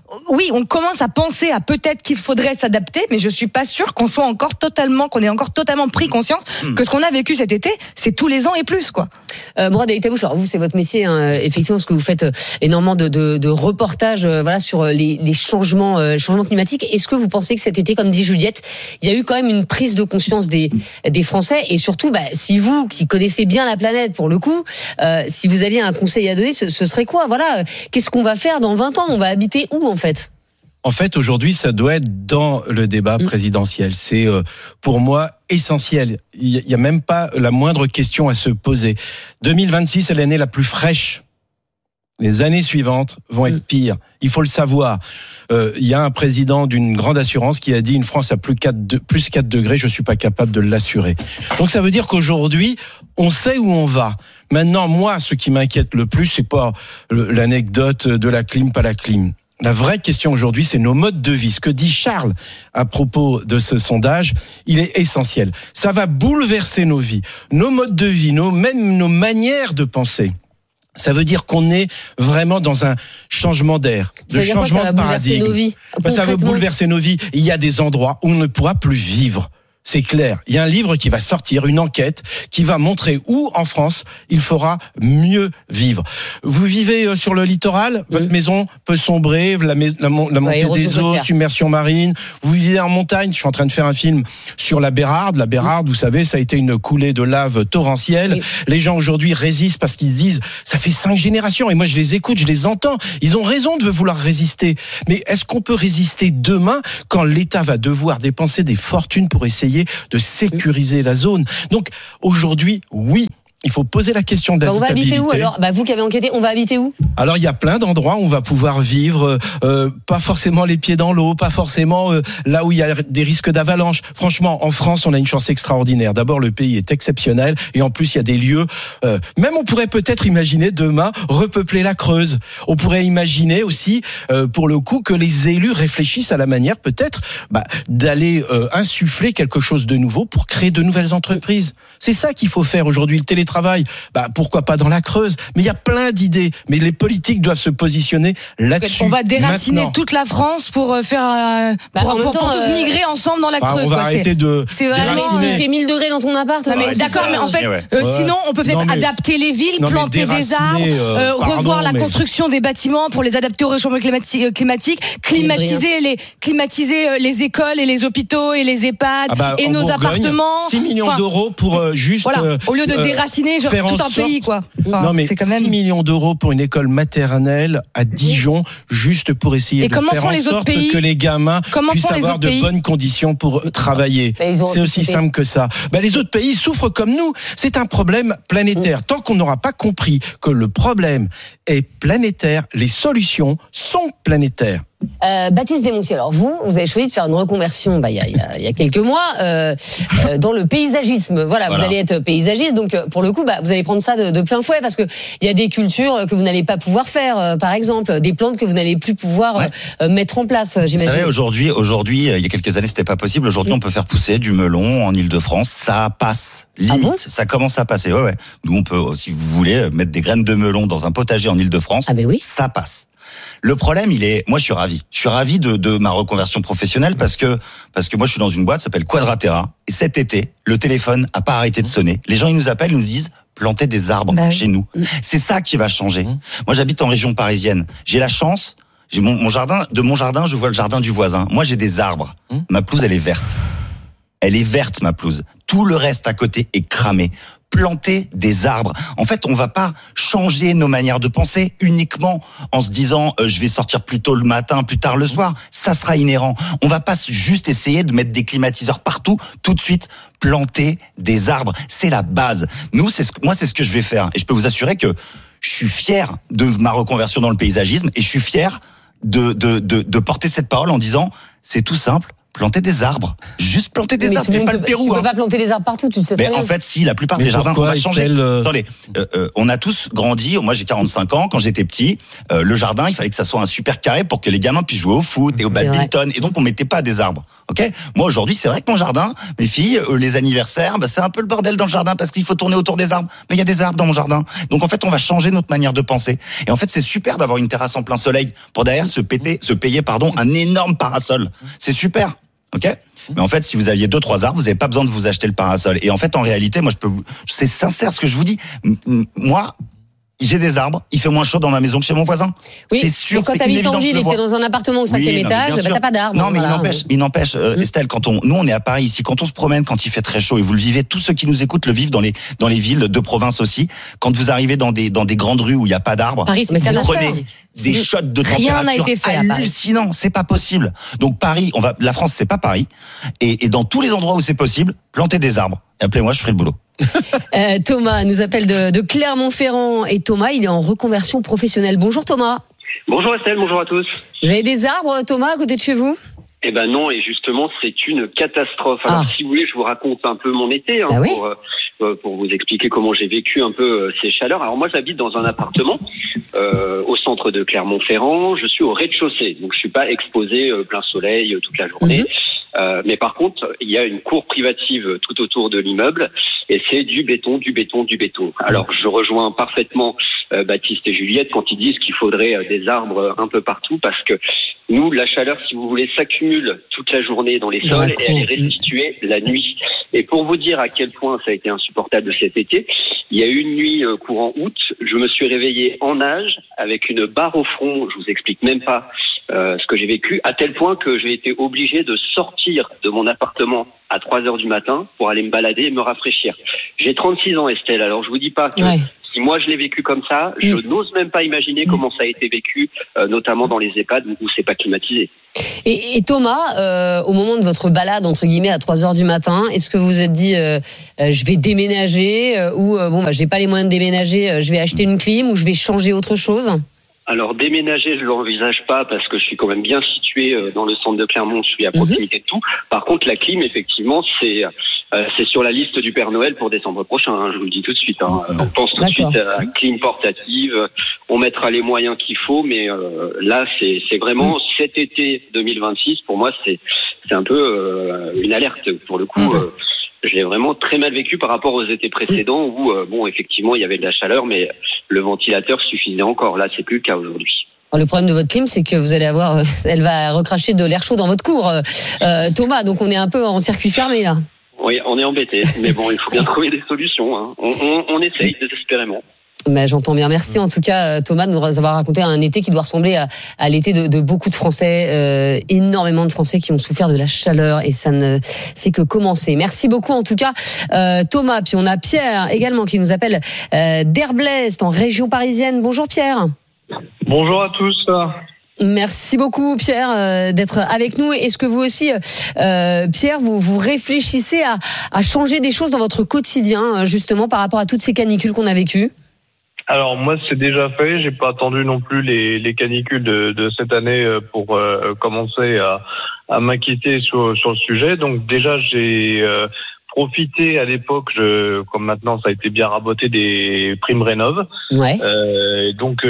oui, on commence à penser à peut-être qu'il faudrait s'adapter, mais je suis pas sûre qu'on soit encore totalement, qu'on ait encore totalement pris conscience que ce qu'on a vécu cet été, c'est tous les ans et plus, quoi. Euh, Mourad Aïtabouche, alors vous, c'est votre métier, hein, effectivement, parce que vous faites énormément de, de, de reportages, euh, voilà, sur les, les changements, euh, changements climatiques. Est-ce que vous pensez que cet été, comme dit Juliette, il y a eu quand même une prise de conscience des, des Français, et surtout, bah, si vous, qui connaissez bien la planète, pour le coup, euh, si vous aviez un conseil à donner, ce, ce serait quoi? Voilà, qu'est-ce qu'on va faire dans vingt ans? On va habiter où, en fait? En fait, aujourd'hui, ça doit être dans le débat présidentiel. C'est, euh, pour moi, essentiel. Il n'y a même pas la moindre question à se poser. deux mille vingt-six est l'année la plus fraîche. Les années suivantes vont être pires. Il faut le savoir. Euh, il y a un président d'une grande assurance qui a dit une France à plus quatre, de, plus quatre degrés, je suis pas capable de l'assurer. Donc ça veut dire qu'aujourd'hui, on sait où on va. Maintenant, moi, ce qui m'inquiète le plus, c'est pas l'anecdote de la clim, pas la clim. La vraie question aujourd'hui, c'est nos modes de vie. Ce que dit Charles à propos de ce sondage, il est essentiel. Ça va bouleverser nos vies, nos modes de vie, nos, même nos manières de penser. Ça veut dire qu'on est vraiment dans un changement d'air, de changement de paradigme. Nos vies, ça va bouleverser nos vies. Il y a des endroits où on ne pourra plus vivre. C'est clair. Il y a un livre qui va sortir, une enquête qui va montrer où, en France, il faudra mieux vivre. Vous vivez sur le littoral, votre mmh. maison peut sombrer, la, la, la montée ouais, des eaux, submersion marine. Vous vivez en montagne. Je suis en train de faire un film sur la Bérarde. La Bérarde, mmh. vous savez, ça a été une coulée de lave torrentielle. Oui. Les gens aujourd'hui résistent parce qu'ils disent, ça fait cinq générations. Et moi, je les écoute, je les entends. Ils ont raison de vouloir résister. Mais est-ce qu'on peut résister demain quand l'État va devoir dépenser des fortunes pour essayer de sécuriser la zone? Donc aujourd'hui, oui, il faut poser la question de l'habitabilité. Bah on va habiter où alors? Bah vous qui avez enquêté, on va habiter où? Alors il y a plein d'endroits où on va pouvoir vivre, euh, pas forcément les pieds dans l'eau, pas forcément euh, là où il y a des risques d'avalanche. Franchement, en France, on a une chance extraordinaire. D'abord, le pays est exceptionnel et en plus, il y a des lieux. Euh, même on pourrait peut-être imaginer demain repeupler la Creuse. On pourrait imaginer aussi, euh, pour le coup, que les élus réfléchissent à la manière peut-être bah, d'aller euh, insuffler quelque chose de nouveau pour créer de nouvelles entreprises. C'est ça qu'il faut faire aujourd'hui. Le télétravail, bah, pourquoi pas dans la Creuse? Mais il y a plein d'idées. Mais les politiques doivent se positionner là-dessus. On va déraciner maintenant. toute la France pour faire euh, bah, pour, pour, temps, pour tous euh... migrer ensemble dans la bah, Creuse. On va quoi. arrêter de c'est vraiment il fait mille degrés dans ton appart. Non, mais, d'accord, mais en fait, ouais. euh, ouais. sinon on peut peut-être mais... adapter les villes, non, planter des arbres, euh, euh, pardon, revoir la mais... construction des bâtiments pour les adapter au réchauffement climatique, climatiser les climatiser les écoles et les hôpitaux et les EHPAD ah bah, et nos Bourgogne, appartements. six millions enfin, d'euros pour euh, juste voilà, euh, au lieu de déraciner genre, tout un pays quoi. Enfin, non mais c'est quand même... six millions d'euros pour une école maternelle à Dijon juste pour essayer et de faire en sorte pays que les gamins comment puissent avoir de pays bonnes conditions pour travailler. Bah, c'est aussi simple que ça. Bah, les autres pays souffrent comme nous. C'est un problème planétaire. Mmh. Tant qu'on n'aura pas compris que le problème est planétaire, les solutions sont planétaires. Euh, Baptiste Desmonciers, alors vous, vous avez choisi de faire une reconversion bah, il, y a, il, y a, il y a quelques mois euh, euh, dans le paysagisme. Voilà, voilà, vous allez être paysagiste, donc pour le coup, bah, vous allez prendre ça de, de plein fouet parce que il y a des cultures que vous n'allez pas pouvoir faire, euh, par exemple, des plantes que vous n'allez plus pouvoir ouais. euh, mettre en place. J'imagine. Vous savez, aujourd'hui, aujourd'hui, il y a quelques années, c'était pas possible. Aujourd'hui, mmh. on peut faire pousser du melon en Île-de-France, ça passe. Limite, ah bon ça commence à passer. Ouais, ouais. Nous, on peut, si vous voulez, mettre des graines de melon dans un potager en Île-de-France. Ah ben oui. Ça passe. Le problème, il est, moi, je suis ravi. Je suis ravi de, de ma reconversion professionnelle parce que, parce que moi, je suis dans une boîte qui s'appelle Quadratera. Et cet été, le téléphone a pas arrêté de sonner. Les gens, ils nous appellent, ils nous disent, planter des arbres bah, chez nous. Mmh. C'est ça qui va changer. Mmh. Moi, j'habite en région parisienne. J'ai la chance, j'ai mon, mon jardin, de mon jardin, je vois le jardin du voisin. Moi, j'ai des arbres. Mmh. Ma pelouse, elle est verte. Elle est verte, ma pelouse. Tout le reste à côté est cramé. Planter des arbres. En fait, on va pas changer nos manières de penser uniquement en se disant euh, je vais sortir plus tôt le matin, plus tard le soir. Ça sera inhérent. On va pas juste essayer de mettre des climatiseurs partout. Tout de suite, planter des arbres, c'est la base. Nous, c'est ce, moi, c'est ce que je vais faire. Et je peux vous assurer que je suis fier de ma reconversion dans le paysagisme et je suis fier de de de, de porter cette parole en disant c'est tout simple. planter des arbres. Juste planter des mais arbres, c'est pas le Pérou. Tu peux hein. pas planter les arbres partout, tu le sais Mais très bien. en fait, si, la plupart mais des jardins, on va changer. euh... Attendez, euh, euh, on a tous grandi, moi j'ai quarante-cinq ans, quand j'étais petit, euh, le jardin, il fallait que ça soit un super carré pour que les gamins puissent jouer au foot et au badminton, et donc on mettait pas des arbres. Ok ? Moi aujourd'hui, c'est vrai que mon jardin, mes filles, euh, les anniversaires, bah, c'est un peu le bordel dans le jardin parce qu'il faut tourner autour des arbres. Mais il y a des arbres dans mon jardin. Donc en fait, on va changer notre manière de penser. Et en fait, c'est super d'avoir une terrasse en plein soleil pour derrière se péter, se payer, pardon, un énorme parasol. C'est super. Ok ? Mais en fait, si vous aviez deux, trois arbres, vous n'avez pas besoin de vous acheter le parasol. Et en fait, en réalité, moi, je peux vous, c'est sincère ce que je vous dis. Moi, j'ai des arbres, il fait moins chaud dans ma maison que chez mon voisin. Oui, c'est sûr, mais quand c'est t'habites en ville et évident. t'es dans un appartement au cinquième Oui, non, étage, bah, t'as pas d'arbres. Non, mais voilà. il n'empêche, il n'empêche, euh, Mm. Estelle, quand on, nous, on est à Paris ici, quand on se promène, quand il fait très chaud, et vous le vivez, tous ceux qui nous écoutent le vivent dans les, dans les villes de province aussi. Quand vous arrivez dans des, dans des grandes rues où il n'y a pas d'arbres, Paris, c'est vous un prenez affaire. des shots de température Rien n'a été fait à Paris. hallucinants. C'est pas possible. Donc Paris, on va, la France, c'est pas Paris. Et, et dans tous les endroits où c'est possible, plantez des arbres. Et appelez-moi, je ferai le boulot. Euh, Thomas nous appelle de, de Clermont-Ferrand et Thomas, il est en reconversion professionnelle. Bonjour Thomas. Bonjour Estelle, bonjour à tous. Vous avez des arbres, Thomas, à côté de chez vous ? Eh ben non, et justement, c'est une catastrophe. Alors, Ah. si vous voulez, je vous raconte un peu mon été, hein, Ah oui. pour, euh, pour vous expliquer comment j'ai vécu un peu euh, ces chaleurs. Alors moi, j'habite dans un appartement euh, au centre de Clermont-Ferrand. Je suis au rez-de-chaussée, donc je suis pas exposé euh, plein soleil euh, toute la journée. Mhm. Euh, mais par contre, il y a une cour privative tout autour de l'immeuble et c'est du béton, du béton, du béton. Alors, je rejoins parfaitement euh, Baptiste et Juliette quand ils disent qu'il faudrait euh, des arbres un peu partout parce que nous, la chaleur, si vous voulez, s'accumule toute la journée dans les Dans la sols et elle est cour. restituée la nuit. Et pour vous dire à quel point ça a été insupportable cet été, il y a eu une nuit euh, courant août, je me suis réveillé en nage avec une barre au front, je vous explique même pas euh, ce que j'ai vécu, à tel point que j'ai été obligé de sortir de mon appartement à trois heures du matin pour aller me balader et me rafraîchir. J'ai trente-six ans, Estelle, alors je vous dis pas que Ouais. si moi je l'ai vécu comme ça, je Mm. n'ose même pas imaginer Mm. comment ça a été vécu, euh, notamment dans les EHPAD où c'est pas climatisé. Et, et Thomas, euh, au moment de votre balade, entre guillemets, à trois heures du matin, est-ce que vous vous êtes dit, euh, euh, je vais déménager euh, ou, euh, bon, bah, j'ai pas les moyens de déménager, euh, je vais acheter une clim ou je vais changer autre chose ? Alors déménager, je l'envisage pas parce que je suis quand même bien situé euh, dans le centre de Clermont, je suis à proximité de tout. Par contre, la clim, effectivement, c'est euh, c'est sur la liste du Père Noël pour décembre prochain. Hein, je vous le dis tout de suite. Hein. On pense tout de D'accord. suite à clim portative. On mettra les moyens qu'il faut, mais euh, là, c'est c'est vraiment cet été deux mille vingt-six. Pour moi, c'est c'est un peu euh, une alerte pour le coup. Euh, je l'ai vraiment très mal vécu par rapport aux étés précédents où, euh, bon, effectivement, il y avait de la chaleur, mais le ventilateur suffisait encore. Là, c'est plus le cas aujourd'hui. Alors, le problème de votre clim, c'est que vous allez avoir, euh, elle va recracher de l'air chaud dans votre cour, euh, euh, Thomas. Donc, on est un peu en circuit fermé là. Oui, on est embêté, mais bon, il faut bien trouver des solutions. Hein. On, on, on essaye désespérément. Mais j'entends bien. Merci en tout cas, Thomas, de nous avoir raconté un été qui doit ressembler à, à l'été de, de beaucoup de Français, euh, énormément de Français qui ont souffert de la chaleur et ça ne fait que commencer. Merci beaucoup en tout cas, euh, Thomas. Puis on a Pierre également qui nous appelle euh, d'Herblest en région parisienne. Bonjour Pierre. Bonjour à tous. Merci beaucoup Pierre euh, d'être avec nous. Est-ce que vous aussi, euh, Pierre, vous, vous réfléchissez à, à changer des choses dans votre quotidien, justement par rapport à toutes ces canicules qu'on a vécues ? Alors moi c'est déjà fait, j'ai pas attendu non plus les, les canicules de, de cette année pour euh, commencer à, à m'inquiéter sur, sur le sujet. Donc déjà j'ai euh, profité à l'époque, je, comme maintenant ça a été bien raboté, des primes rénov'. Ouais. Euh, donc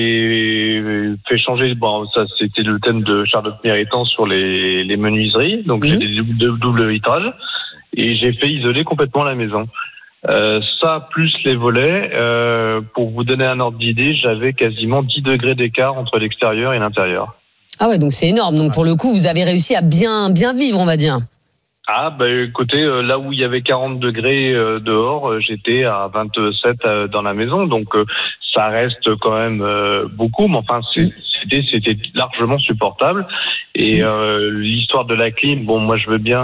j'ai fait changer, bon ça c'était le thème de Charlotte Méritant sur les, les menuiseries, donc mmh. j'ai des double, double vitrage et j'ai fait isoler complètement la maison. Euh, ça plus les volets, euh, pour vous donner un ordre d'idée, j'avais quasiment dix degrés d'écart entre l'extérieur et l'intérieur. Ah ouais, donc c'est énorme. Donc pour le coup, vous avez réussi à bien bien vivre, on va dire. Ah bah écoutez, euh, là où il y avait quarante degrés euh, dehors, euh, j'étais à vingt-sept euh, dans la maison, donc euh, ça reste quand même euh, beaucoup, mais enfin c'est, c'était c'était largement supportable. Et euh, l'histoire de la clim, bon moi je veux bien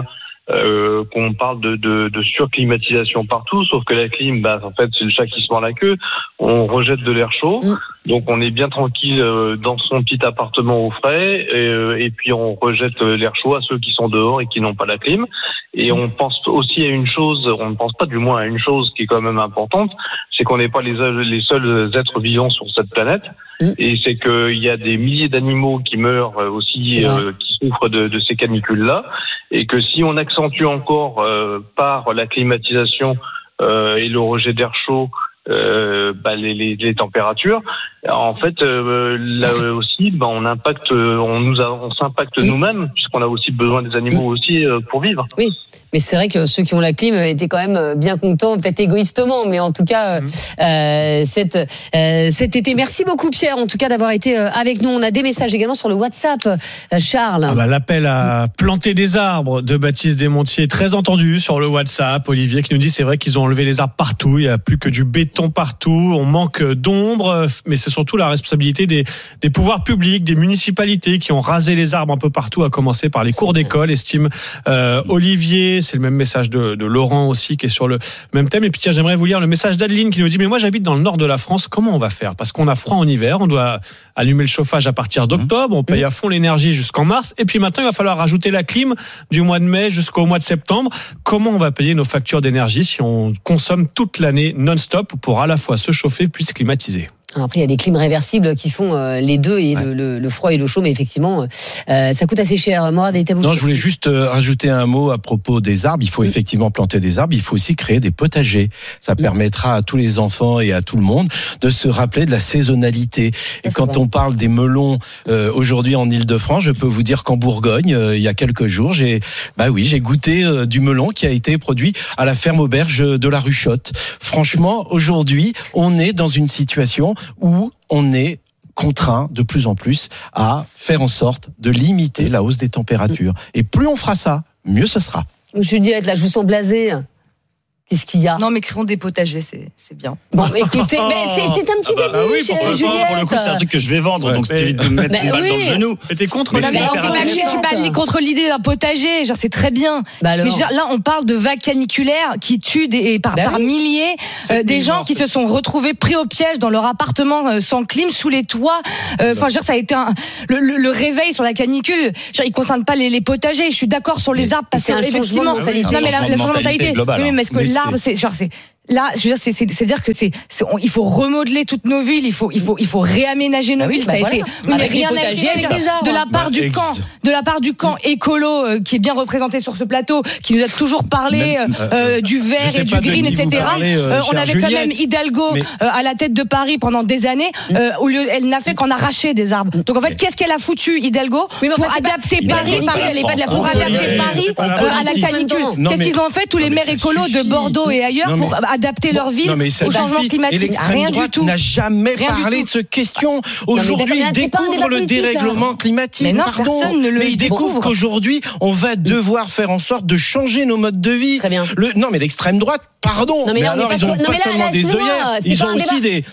euh, qu'on parle de, de, de surclimatisation partout, sauf que la clim, bah, en fait, c'est le chat qui se mord la queue. On rejette de l'air chaud, mmh. donc on est bien tranquille euh, dans son petit appartement au frais, et, euh, et puis on rejette l'air chaud à ceux qui sont dehors et qui n'ont pas la clim. Et on pense aussi à une chose, on ne pense pas du moins à une chose qui est quand même importante, c'est qu'on n'est pas les, les seuls êtres vivants sur cette planète, mmh. et c'est qu'il y a des milliers d'animaux qui meurent aussi, euh, qui souffrent de, de ces canicules-là, et que si on accentue encore euh, par la climatisation euh, et le rejet d'air chaud euh, bah, les, les, les températures, en fait euh, là aussi bah, on impacte, on nous a, on s'impacte oui. nous-mêmes, puisqu'on a aussi besoin des animaux oui. aussi euh, pour vivre. Oui. Mais c'est vrai que ceux qui ont la clim étaient quand même bien contents, peut-être égoïstement, mais en tout cas mmh. euh, cet, euh, cet été. Merci beaucoup Pierre, en tout cas d'avoir été avec nous. On a des messages également sur le WhatsApp. Charles. Ah bah, l'appel à planter des arbres de Baptiste Desmontiers est très entendu sur le WhatsApp. Olivier qui nous dit c'est vrai qu'ils ont enlevé les arbres partout, il n'y a plus que du béton partout, on manque d'ombre, mais c'est surtout la responsabilité des, des pouvoirs publics, des municipalités qui ont rasé les arbres un peu partout, à commencer par les cours d'école, estime euh, Olivier. C'est le même message de, de Laurent aussi qui est sur le même thème. Et puis tiens, j'aimerais vous lire le message d'Adeline qui nous dit mais moi j'habite dans le nord de la France, comment on va faire? Parce qu'on a froid en hiver, on doit allumer le chauffage à partir d'octobre, on paye à fond l'énergie jusqu'en mars, et puis maintenant il va falloir rajouter la clim du mois de mai jusqu'au mois de septembre. Comment on va payer nos factures d'énergie si on consomme toute l'année non-stop pour à la fois se chauffer puis se climatiser? Alors après, il y a des clims réversibles qui font euh, les deux, et ouais. le, le, le froid et le chaud, mais effectivement, euh, ça coûte assez cher. Morad et Tabou. Non, je voulais juste euh, rajouter un mot à propos des arbres. Il faut oui. effectivement planter des arbres. Il faut aussi créer des potagers. Ça oui. permettra à tous les enfants et à tout le monde de se rappeler de la saisonnalité. Ça, et quand vrai. on parle des melons euh, aujourd'hui en Île-de-France, je peux vous dire qu'en Bourgogne, euh, il y a quelques jours, j'ai, bah oui, j'ai goûté euh, du melon qui a été produit à la ferme auberge de la Ruchotte. Franchement, aujourd'hui, on est dans une situation où on est contraint de plus en plus à faire en sorte de limiter la hausse des températures. Et plus on fera ça, mieux ce sera. Juliette, là, je vous sens blasée. Qu'est-ce qu'il y a? Non, mais créons des potagers, c'est, c'est bien. Bon, écoutez, mais c'est, c'est un petit ah bah, début, bah oui, pour, Juliette. Pour le coup, c'est un truc que je vais vendre, ouais, donc c'est évite de me mettre bah une balle oui. dans le genou. Mais t'es contre mais mais je suis pas contre l'idée d'un potager, genre c'est très bien. Bah mais genre, là, on parle de vagues caniculaires qui tuent des, par, bah par oui. milliers euh, des gens morts. qui se sont retrouvés pris au piège dans leur appartement euh, sans clim, sous les toits. Enfin, euh, genre ça a été un, le, le, le réveil sur la canicule. Genre, il concerne pas les, les potagers. Je suis d'accord sur les arbres parce que effectivement, non mais le changement de mentalité. Oui, mais est-ce que l'arbre, c'est genre c'est là, je veux dire, c'est, c'est, c'est dire que c'est, c'est on, il faut remodeler toutes nos villes, il faut, il faut, il faut réaménager nos ah oui, villes. Bah ça voilà. a été, oui, avec rien à dire de la part bah, du ex... camp, de la part du camp écolo euh, qui est bien représenté sur ce plateau, qui nous a toujours parlé même, euh, euh, du vert et du green, et cetera. Parlez, euh, euh, on avait Juliette, quand même Hidalgo mais... euh, à la tête de Paris pendant des années. Euh, au lieu, elle n'a fait qu'en arracher des arbres. Donc en fait, qu'est-ce qu'elle a foutu Hidalgo oui, pour adapter Paris, pour adapter Paris à la canicule? Qu'est-ce qu'ils ont fait tous les maires écolos de Bordeaux et ailleurs pour adapter leur ville non, au changement climatique? Rien du tout. N'a jamais Rien parlé de cette question. Aujourd'hui, ils découvrent le dérèglement climatique. Mais non, pardon. personne ne le mais ils découvrent qu'aujourd'hui, on va devoir faire en sorte de changer nos modes de vie. Très bien. Le, non, mais l'extrême droite, pardon. Non, mais, mais alors, ils ont pas seulement des œillères. Ils ont aussi des.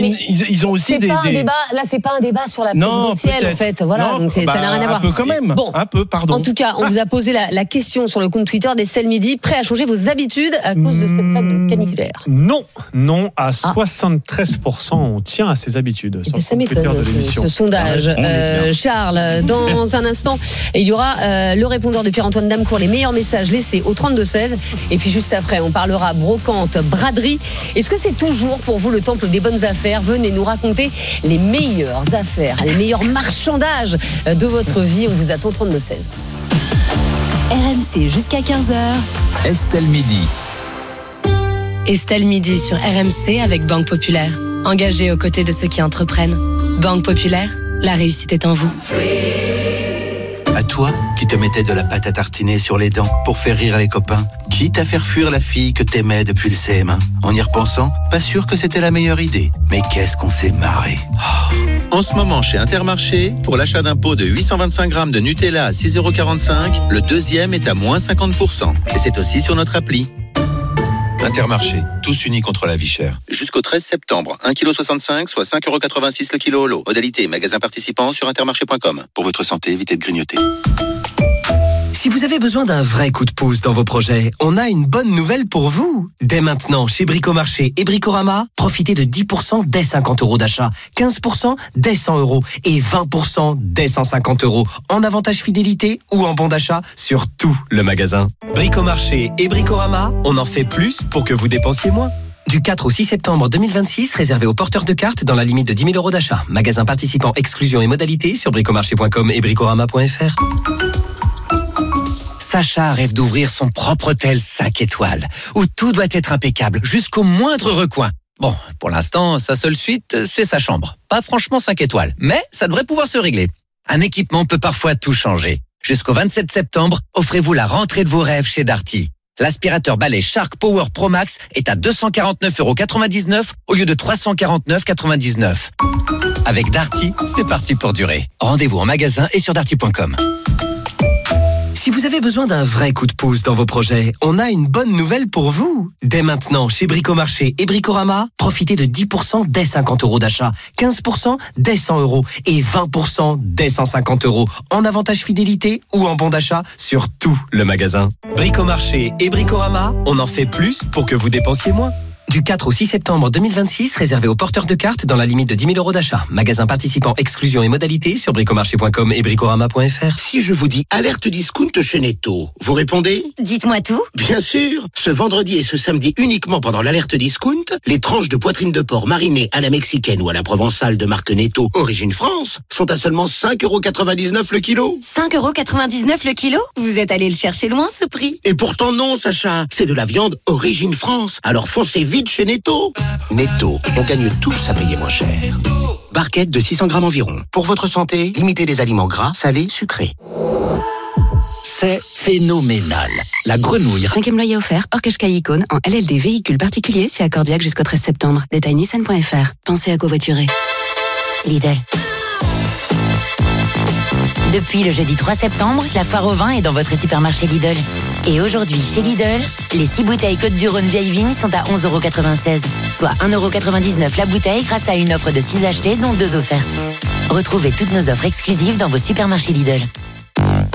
Ils ont aussi des. Là, c'est pas un débat sur la présidentielle, en fait. Voilà. Donc ça n'a rien à voir. Un peu quand même. Bon, un peu, pardon. En tout cas, on vous a posé la question sur le compte Twitter d'Estelle Midi. Prêt à changer vos habitudes à cause de cette vague de caniculaire? Non, non, à soixante-treize pour cent, on tient à ses habitudes. Sur ça m'étonne, ce, ce sondage. Euh, Charles, dans un instant, il y aura euh, le répondeur de Pierre-Antoine Damecourt, les meilleurs messages laissés au trente-deux seize. Et puis juste après, on parlera brocante, braderie. Est-ce que c'est toujours pour vous le temple des bonnes affaires? Venez nous raconter les meilleures affaires, les meilleurs marchandages de votre vie. On vous attend au trente-deux seize. R M C jusqu'à quinze heures. Estelle Midi. Estelle Midi sur R M C avec Banque Populaire. Engagée aux côtés de ceux qui entreprennent. Banque Populaire, la réussite est en vous. À toi qui te mettais de la pâte à tartiner sur les dents pour faire rire les copains, quitte à faire fuir la fille que t'aimais depuis le C M un. En y repensant, pas sûr que c'était la meilleure idée. Mais qu'est-ce qu'on s'est marré. Oh. En ce moment, chez Intermarché, pour l'achat d'un pot de huit cent vingt-cinq grammes de Nutella à six euros quarante-cinq, le deuxième est à moins cinquante pour cent. Et c'est aussi sur notre appli. Intermarché, tous unis contre la vie chère. Jusqu'au treize septembre, un virgule soixante-cinq kilos, soit cinq euros quatre-vingt-six le kilo holo. Modalité, magasin participant sur intermarché point com. Pour votre santé, évitez de grignoter. Si vous avez besoin d'un vrai coup de pouce dans vos projets, on a une bonne nouvelle pour vous. Dès maintenant, chez Bricomarché et Bricorama, profitez de dix pour cent dès cinquante euros d'achat, quinze pour cent dès cent euros et vingt pour cent dès cent cinquante euros en avantage fidélité ou en bon d'achat sur tout le magasin. Bricomarché et Bricorama, on en fait plus pour que vous dépensiez moins. Du quatre au six septembre deux mille vingt-six, réservé aux porteurs de cartes dans la limite de dix mille euros d'achat. Magasin participant, exclusion et modalités sur bricomarché point com et bricorama point f r. Sacha rêve d'ouvrir son propre hôtel cinq étoiles, où tout doit être impeccable, jusqu'au moindre recoin. Bon, pour l'instant, sa seule suite, c'est sa chambre. Pas franchement cinq étoiles, mais ça devrait pouvoir se régler. Un équipement peut parfois tout changer. Jusqu'au vingt-sept septembre, offrez-vous la rentrée de vos rêves chez Darty. L'aspirateur balai Shark Power Pro Max est à deux cent quarante-neuf euros quatre-vingt-dix-neuf au lieu de trois cent quarante-neuf euros quatre-vingt-dix-neuf. Avec Darty, c'est parti pour durer. Rendez-vous en magasin et sur darty point com. Si vous avez besoin d'un vrai coup de pouce dans vos projets, on a une bonne nouvelle pour vous. Dès maintenant, chez Bricomarché et Bricorama, profitez de dix pour cent dès cinquante euros d'achat, quinze pour cent dès cent euros et vingt pour cent dès cent cinquante euros en avantage fidélité ou en bon d'achat sur tout le magasin. Bricomarché et Bricorama, on en fait plus pour que vous dépensiez moins. Du quatre au six septembre deux mille vingt-six, réservé aux porteurs de cartes dans la limite de dix mille euros d'achat. Magasin participant, exclusion et modalités sur bricomarché point com et bricorama point f r. Si je vous dis alerte discount chez Netto, vous répondez? Dites-moi tout. Bien sûr. Ce vendredi et ce samedi uniquement pendant l'alerte discount, les tranches de poitrine de porc marinées à la mexicaine ou à la provençale de marque Netto, origine France, sont à seulement cinq euros quatre-vingt-dix-neuf le kilo. cinq euros quatre-vingt-dix-neuf le kilo? Vous êtes allé le chercher loin, ce prix. Et pourtant non, Sacha. C'est de la viande origine France. Alors foncez vite chez Netto. Netto, on gagne tous à payer moins cher. Barquette de six cents grammes environ. Pour votre santé, limitez les aliments gras, salés, sucrés. C'est phénoménal. La grenouille. Cinquième loyer offert, hors cash icône, en L L D véhicule particulier, c'est accordiaque jusqu'au treize septembre. Détail nissan point f r. Pensez à covoiturer. Lidl. Depuis le jeudi trois septembre, la foire au vin est dans votre supermarché Lidl. Et aujourd'hui, chez Lidl, les six bouteilles Côte-du-Rhône vieille vigne sont à onze euros quatre-vingt-seize, soit un euro quatre-vingt-dix-neuf la bouteille grâce à une offre de six achetés, dont deux offertes. Retrouvez toutes nos offres exclusives dans vos supermarchés Lidl.